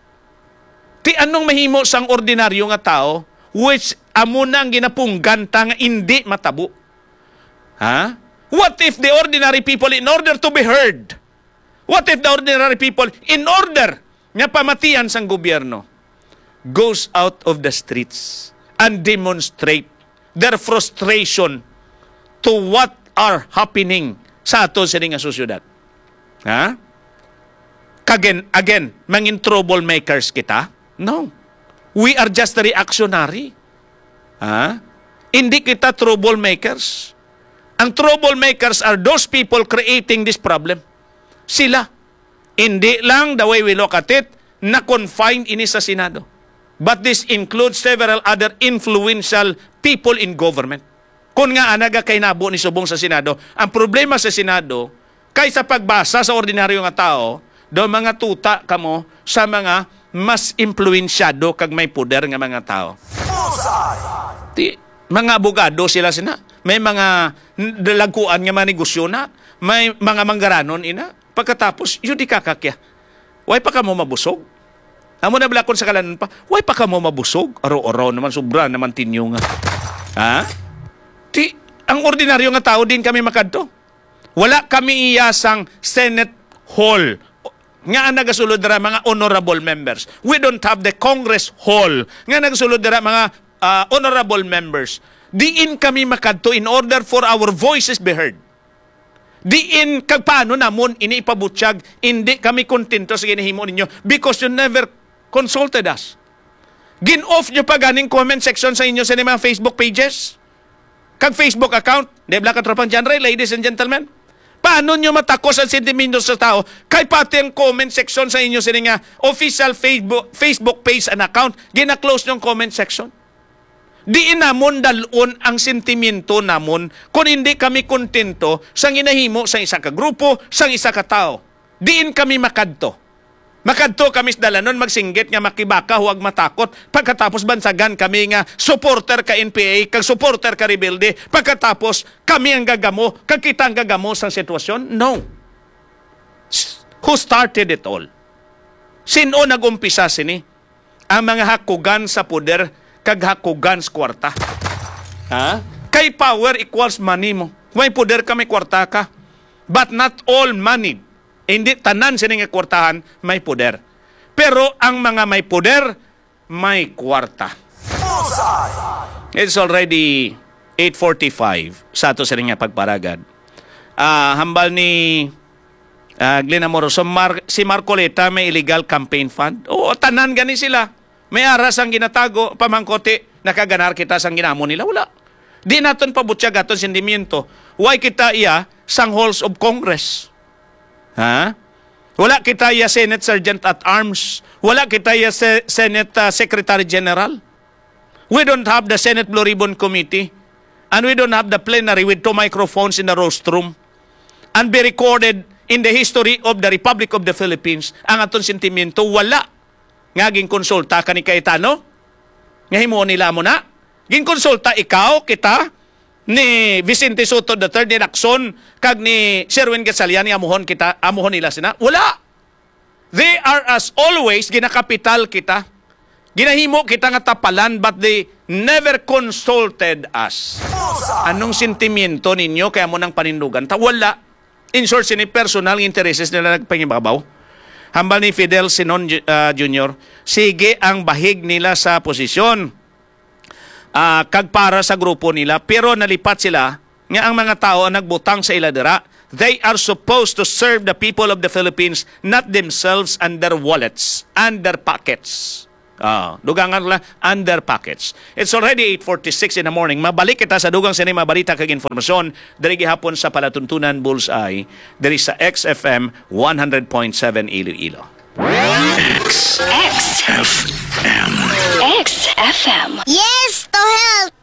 Ti anong mahimo sang ordinaryo nga tao which amo nang ginapungganta nga hindi matabo. Ha? What if the ordinary people, in order to be heard, what if the ordinary people, in order nga pamatian sang gobyerno, goes out of the streets and demonstrate their frustration to what are happening sa ato sa nga sosyudad? Ha? Again, again, mangin troublemakers kita? No. We are just reactionary. Ha? Hindi kita troublemakers. Ang troublemakers are those people creating this problem. Sila. Hindi lang, the way we look at it, na-confined ini sa Senado. But this includes several other influential people in government. Kung nga anaga kay nabo ni subong sa Senado, ang problema sa Senado, kaysa pagbasa sa ordinaryo nga tao, do mga tuta kamo sa mga mas impluensyado kag may poder nga mga tao. Ti, mga abogado sila sina. May mga dalaguan nga mga negosyo na. May mga manggaranon ina. Pagkatapos, yun di kakakya. Way pa ka mo mabusog? Amo na balakon sa kalanan pa, way pa ka mo mabusog? Araw-araw naman, sobra naman tinyo nga. Ha? Ti, ang ordinaryo nga tao din kami makadto. Wala kami iyasang Senate Hall nga nagasulod dira mga honorable members. We don't have the Congress Hall nga nagasulod dira mga uh, honorable members. Diin kami makadto in order for our voices be heard. Diin kag paano namon ini ipabutyag, hindi kami kontento sa ginahimo ninyo because you never consulted us. Gin-off nyo pa ganing comment section sa inyo sa mga Facebook pages. Kag Facebook account, de Black Katropang Genre, ladies and gentlemen. Paano nyo matakos ang sentimento sa tao? Kay pati ang comment section sa inyo sa nga official Facebook, Facebook page and account, gina-close yung comment section. Diin namon dalon ang sentimento namon kung hindi kami kontento sa ginahimo sa isa ka grupo, sa isa ka tao. Diin kami makadto. Makadto kami sa dalanon magsinggit nga makibaka huwag matakot. Pagkatapos bansagan kami nga supporter ka N P A, kag supporter ka Rebelde. Pagkatapos kami ang gagamo, kag kita ang gagamo sa sitwasyon? No. Who started it all? Sino nagumpisa sini? Ang mga hakugan sa poder kag hakugan sa kwarta. Ha? Kay power equals money mo. May poder ka, may kwarta ka. But not all money. Hindi tanan sining kwartahan may poder. Pero ang mga may poder, may kwarta. It's already eight forty-five sa ato sining pagparagad. Uh, hambal ni uh, Glenn Amoroso, Mar si Marcoleta may illegal campaign fund. Oo, tanan gani sila. May aras ang ginatago, pamangkote, nakaganar kita sang ginamo nila. Wala. Di naton pabutyag aton sentimiento. Why kita iya sang halls of Congress? Ha? Wala kita iya Senate Sergeant at Arms. Wala kita iya se Senate uh, Secretary General. We don't have the Senate Blue Ribbon Committee. And we don't have the plenary with two microphones in the rostrum. And be recorded in the history of the Republic of the Philippines. Ang aton sentimiento, wala. Nga ging konsulta ka ni Cayetano? Nga himo nila mo na? Ging konsulta ikaw, kita, ni Vicente Soto the third, ni Lacson, kag ni Sherwin Gatchalian, amuhon kita, amuhon nila sina? Wala! They are as always, ginakapital kita. Ginahimo kita nga tapalan, but they never consulted us. Anong sentimiento ninyo kaya mo nang panindugan? Ta, wala. In short, sini personal intereses nila nagpangibabaw. hambal ni Fidel Sinon uh, Junior, sige ang bahig nila sa posisyon. Uh, kag para sa grupo nila, pero nalipat sila nga ang mga tao ang nagbutang sa ila dira. They are supposed to serve the people of the Philippines, not themselves and their wallets and their pockets. Ah, dugangan lang under packets. It's already eight forty-six in the morning. Mabalik kita sa dugang sinema balita kag informasyon diri gihapon sa Palatuntunan Bullseye diri sa X F M one hundred point seven Iloilo. X X F M X F M. Yes, to help!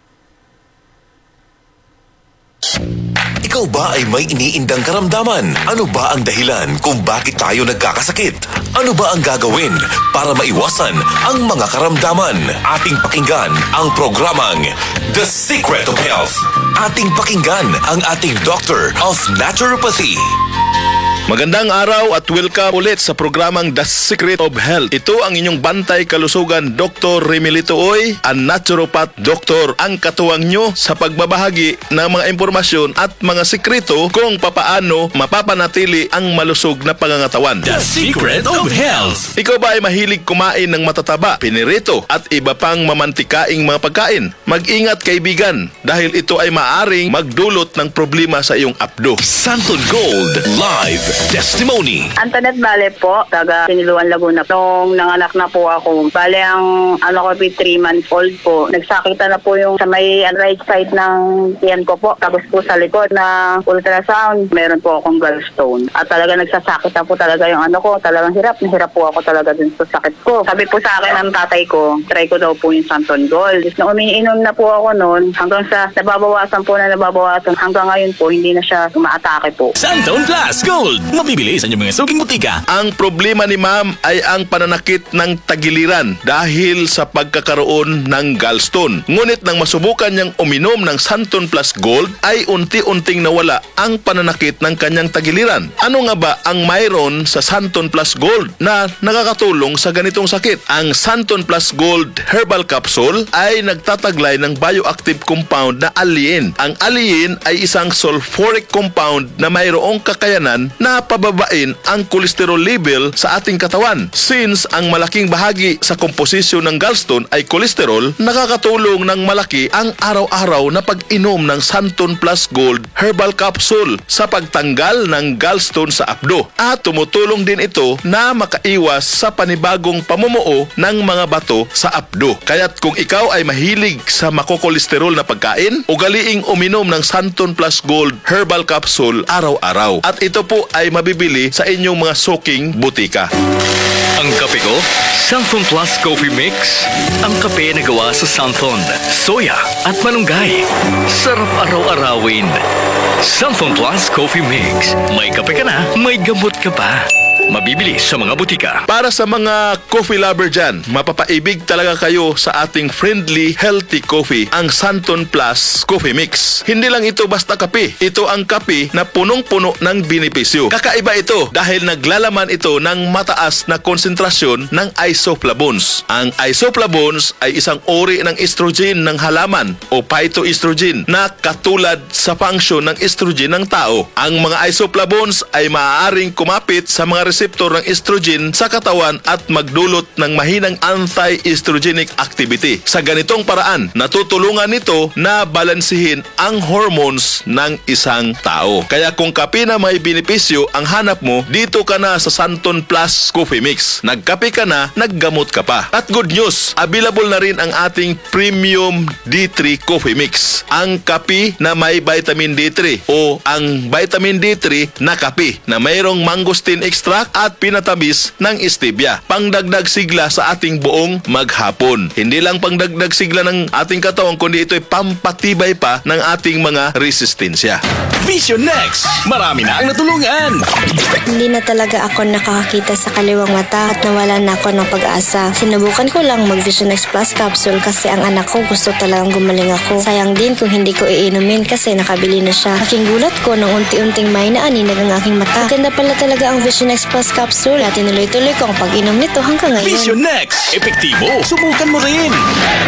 Ikaw ba ay may iniindang karamdaman? Ano ba ang dahilan kung bakit tayo nagkakasakit? Ano ba ang gagawin para maiwasan ang mga karamdaman? Ating pakinggan ang programang The Secret of Health. Ating pakinggan ang ating Doctor of Naturopathy. Magandang araw at welcome ulit sa programang The Secret of Health. Ito ang inyong bantay kalusugan, Doctor Remilito Oy, ang naturopath doctor, ang katuwang nyo sa pagbabahagi ng mga impormasyon at mga sikreto kung papaano mapapanatili ang malusog na pangangatawan. The Secret of Health. Ikaw ba ay mahilig kumain ng matataba, pinirito at iba pang mamantikaing mga pagkain? Mag-ingat kaibigan dahil ito ay maaring magdulot ng problema sa iyong apdo. Santon Gold Live Testimony. Antoinette Bale po, taga Siniluan, Laguna. Nung nanganak na po ako, bale ang ano ko po, three months old po. Nagsakita na po yung sa may right side ng tiyan ko po. Tapos po sa likod na ultrasound, meron po akong gallstone. At talaga nagsasakit na po talaga yung ano ko. Talagang hirap na hirap po ako talaga dun sa sakit ko. Sabi po sa akin ng tatay ko, try ko daw po yung Santon Gold. Na umiinom na po ako noon, hanggang sa nababawasan po na nababawasan. Hanggang ngayon po, hindi na siya umaatake po. Santon Plus Gold. Mabibili sa inyong mga suking butika. Ang problema ni ma'am ay ang pananakit ng tagiliran dahil sa pagkakaroon ng gallstone. Ngunit nang masubukan niyang uminom ng Santon Plus Gold ay unti-unting nawala ang pananakit ng kanyang tagiliran. Ano nga ba ang mayroon sa Santon Plus Gold na nakakatulong sa ganitong sakit? Ang Santon Plus Gold Herbal Capsule ay nagtataglay ng bioactive compound na alliin. Ang alliin ay isang sulfuric compound na mayroong kakayanan na pababain ang cholesterol level sa ating katawan. Since ang malaking bahagi sa komposisyon ng gallstone ay cholesterol, nakakatulong ng malaki ang araw-araw na pag-inom ng Santon Plus Gold Herbal Capsule sa pagtanggal ng gallstone sa apdo. At tumutulong din ito na makaiwas sa panibagong pamumuo ng mga bato sa apdo. Kaya't kung ikaw ay mahilig sa makokolesterol na pagkain, ugaliing uminom ng Santon Plus Gold Herbal Capsule araw-araw. At ito po ay mabibili sa inyong mga suking butika. Ang kape ko, Santon Plus Coffee Mix. Ang kape na gawa sa Santon, soya at malunggay. Sarap araw-arawin. Santon Plus Coffee Mix. May kape ka na, may gamot ka pa. Mabibili sa mga butika. Para sa mga coffee lover dyan, mapapaibig talaga kayo sa ating friendly, healthy coffee, ang Santon Plus Coffee Mix. Hindi lang ito basta kape. Ito ang kape na punong-puno ng benepisyo. Kakaiba ito dahil naglalaman ito ng mataas na konsentrasyon ng isoflavones. Ang isoflavones ay isang uri ng estrogen ng halaman o phytoestrogen na katulad sa function ng estrogen ng tao. Ang mga isoflavones ay maaaring kumapit sa mga reseptor ng estrogen sa katawan at magdulot ng mahinang anti-estrogenic activity. Sa ganitong paraan, natutulungan nito na balansihin ang hormones ng isang tao. Kaya kung kape na may benepisyo ang hanap mo, dito ka na sa Santon Plus Coffee Mix. Nagkape ka na, naggamot ka pa. At good news, available na rin ang ating Premium D three Coffee Mix. Ang kape na may vitamin D three o ang vitamin D three na kape na mayroong mangosteen extract at pinatamis ng stevia. Pangdagdag sigla sa ating buong maghapon. Hindi lang pangdagdag sigla ng ating katawan, kundi ito'y pampatibay pa ng ating mga resistensya. Vision Next! Marami na ang natulungan! Hindi na talaga ako nakakakita sa kaliwang mata at nawala na ako ng pag-asa. Sinubukan ko lang mag Vision X Plus Capsule kasi ang anak ko gusto talagang gumaling ako. Sayang din kung hindi ko iinumin kasi nakabili na siya. Aking gulat ko nung unti-unting may naaninag ang aking mata. Maganda pala talaga ang Vision X Plus Capsule at tinuloy-tuloy ko ang pag-inom nito hanggang ngayon. Vision Next! Epektibo! Subukan mo rin!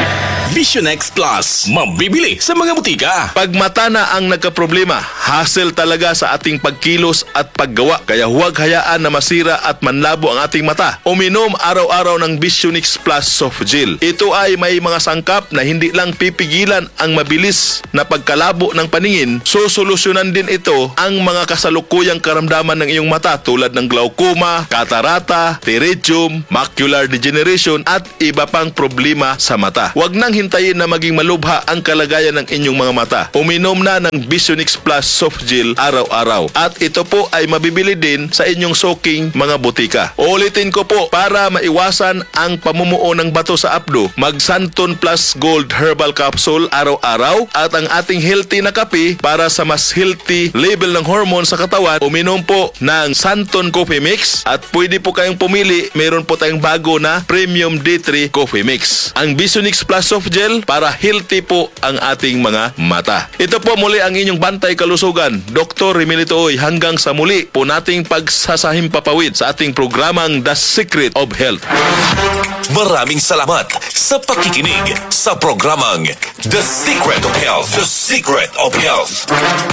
Visionex Plus, mabibili sa mga butika. Pag mata na ang nagkaproblema, hassle talaga sa ating pagkilos at paggawa. Kaya huwag hayaan na masira at manlabo ang ating mata. Uminom araw-araw ng Visionex Plus Soft Gel. Ito ay may mga sangkap na hindi lang pipigilan ang mabilis na pagkalabo ng paningin, sosolusyonan din ito ang mga kasalukuyang karamdaman ng iyong mata tulad ng glaucoma, katarata, pterygium, macular degeneration at iba pang problema sa mata. Huwag nang hintayin na maging malubha ang kalagayan ng inyong mga mata. Uminom na ng Visionex Plus Soft Gel araw-araw. At ito po ay mabibili din sa inyong soking mga butika. Ulitin ko po, para maiwasan ang pamumuo ng bato sa apdo, mag Santon Plus Gold Herbal Capsule araw-araw at ang ating healthy na kape para sa mas healthy level ng hormone sa katawan, uminom po ng Santon Coffee Mix at pwede po kayong pumili, meron po tayong bago na Premium D three Coffee Mix. Ang Visionex Plus Soft Gel para healthy po ang ating mga mata. Ito po muli ang inyong bantay kalusugan, Doktor Remilito Oy. Hanggang sa muli po nating pagsasahimpapawid sa ating programang The Secret of Health. Maraming salamat sa pakikinig sa programang The Secret of Health. The Secret of Health.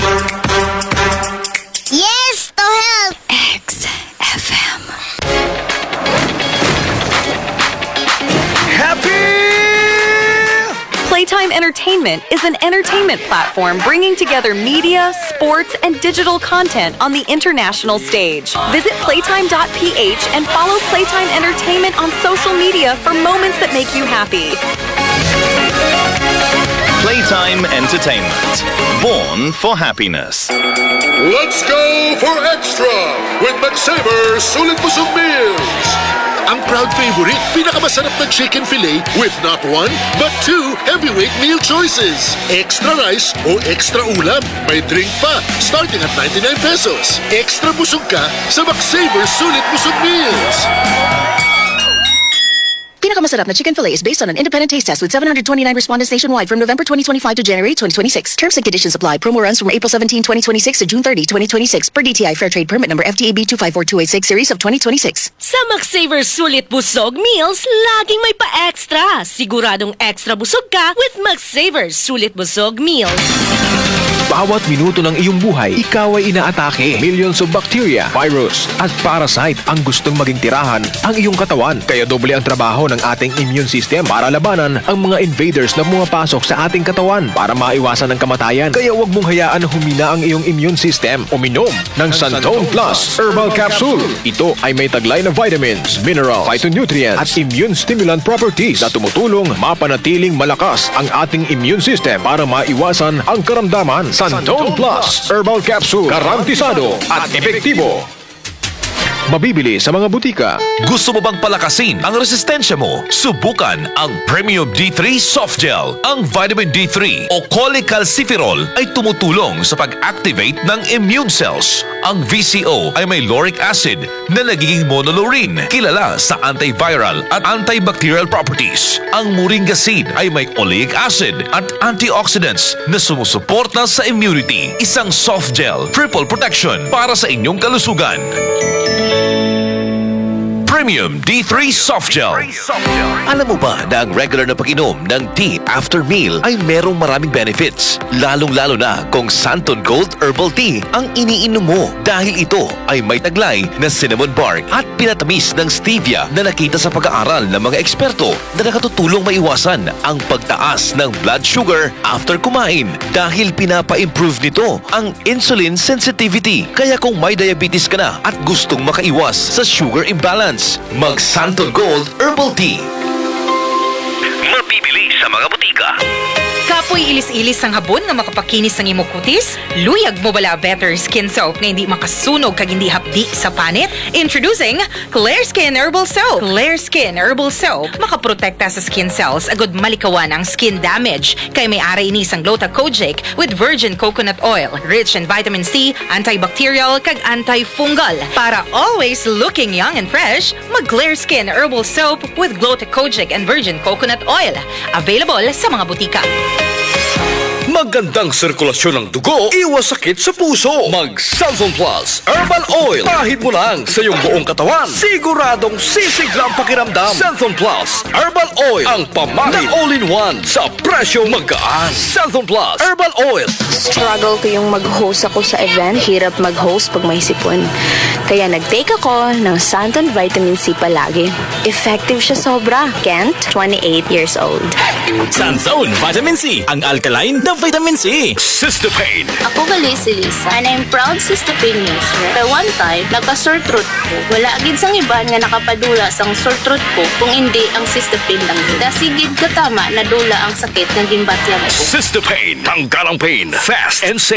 Yes, to health! X F M. Playtime Entertainment is an entertainment platform bringing together media, sports, and digital content on the international stage. Visit playtime dot p h and follow Playtime Entertainment on social media for moments that make you happy. Playtime Entertainment, born for happiness. Let's go for extra with McSaver Sulit Busog Meals. Ang proud favorite, pinakamasarap na chicken fillet with not one, but two heavyweight meal choices. Extra rice o extra ulam. May drink pa, starting at ninety-nine pesos. Extra busog ka sa McSaver Sulit Busog Meals. Pinakamasarap na chicken fillet is based on an independent taste test with seven hundred twenty-nine respondents nationwide from November twenty twenty-five to January twenty twenty-six. Terms and conditions apply. Promo runs from April seventeenth, twenty twenty-six to June thirtieth, twenty twenty-six per D T I Fair Trade Permit number F T A B two five four two eight six series of twenty twenty-six. Sa McSaver Sulit Busog Meals, laging may pa-extra. Siguradong extra busog ka with McSaver Sulit Busog Meals. Bawat minuto ng iyong buhay, ikaw ay inaatake. Millions of bacteria, virus, at parasite ang gustong maging tirahan ang iyong katawan. Kaya doble ang trabaho ng ating immune system para labanan ang mga invaders na pumapasok sa ating katawan para maiwasan ang kamatayan. Kaya huwag mong hayaan na humina ang iyong immune system. Uminom ng Santon Plus Herbal Capsule. Ito ay may taglay na vitamins, mineral, phytonutrients, at immune stimulant properties na tumutulong mapanatiling malakas ang ating immune system para maiwasan ang karamdaman. Santon Plus Herbal Capsule, garantisado at epektibo. Mabibili sa mga butika. Gusto mo bang palakasin ang resistensya mo? Subukan ang Premium D three Soft Gel. Ang vitamin D three o cholecalciferol ay tumutulong sa pag-activate ng immune cells. Ang V C O ay may lauric acid na nagiging monolaurin, kilala sa antiviral at antibacterial properties. Ang Moringa seed ay may oleic acid at antioxidants na sumusuporta sa immunity. Isang soft gel, triple protection para sa inyong kalusugan. Premium D three Soft Gel. Alam mo ba na ang regular na pag-inom ng tea after meal ay merong maraming benefits? Lalong-lalo na kung Santon Gold Herbal Tea ang iniinom mo dahil ito ay may taglay na cinnamon bark at pinatamis ng stevia na nakita sa pag-aaral ng mga eksperto na nakatutulong maiwasan ang pagtaas ng blood sugar after kumain dahil pinapa-improve nito ang insulin sensitivity. Kaya kung may diabetes ka na at gustong makaiwas sa sugar imbalance, mag Santon Gold Herbal Tea. Mabibili sa mga butika. Kapoy ilis-ilis ang habon nga makapakinis ng imong kutis? Luyag mo bala better skin soap nga hindi makasunog kag hindi hapdi sa panit? Introducing Clear Skin Herbal Soap. Clear Skin Herbal Soap makaprotekta sa skin cells agud malikawan ang skin damage. Kay may ara ini sang Gluta-Kojic with virgin coconut oil, rich in vitamin C, antibacterial kag antifungal. Para always looking young and fresh, mag Clear Skin Herbal Soap with Gluta-Kojic and virgin coconut oil. Available sa mga butika. magandang sirkulasyon ng dugo, iwas sakit sa puso. Mag Sanson Plus Herbal Oil. Kahit mo lang sa iyong buong katawan, siguradong sisiglang pakiramdam. Sanson Plus Herbal Oil, ang pamahid na all-in-one sa presyo magaan. Sanson Plus Herbal Oil. Struggle ko yung mag-host ako sa event. Hirap mag-host pag may sipon. Kaya nag-take ako ng Santon Vitamin C palagi. Effective siya sobra. Kent, twenty-eight years old. Sanzone Vitamin C, ang alkaline na vitamin C. Cystopain. Ako gali si Lisa, and I'm proud Cystopain user. Pero one time, nagka-sore throat ko. Wala agad sang iban nga nakapadula sang sore throat ko kung hindi ang Cystopain lang. Dasigid katama na dula ang sakit ng gimbatyang ko. Cystopain. Tanggal ang pain. Fast and safe.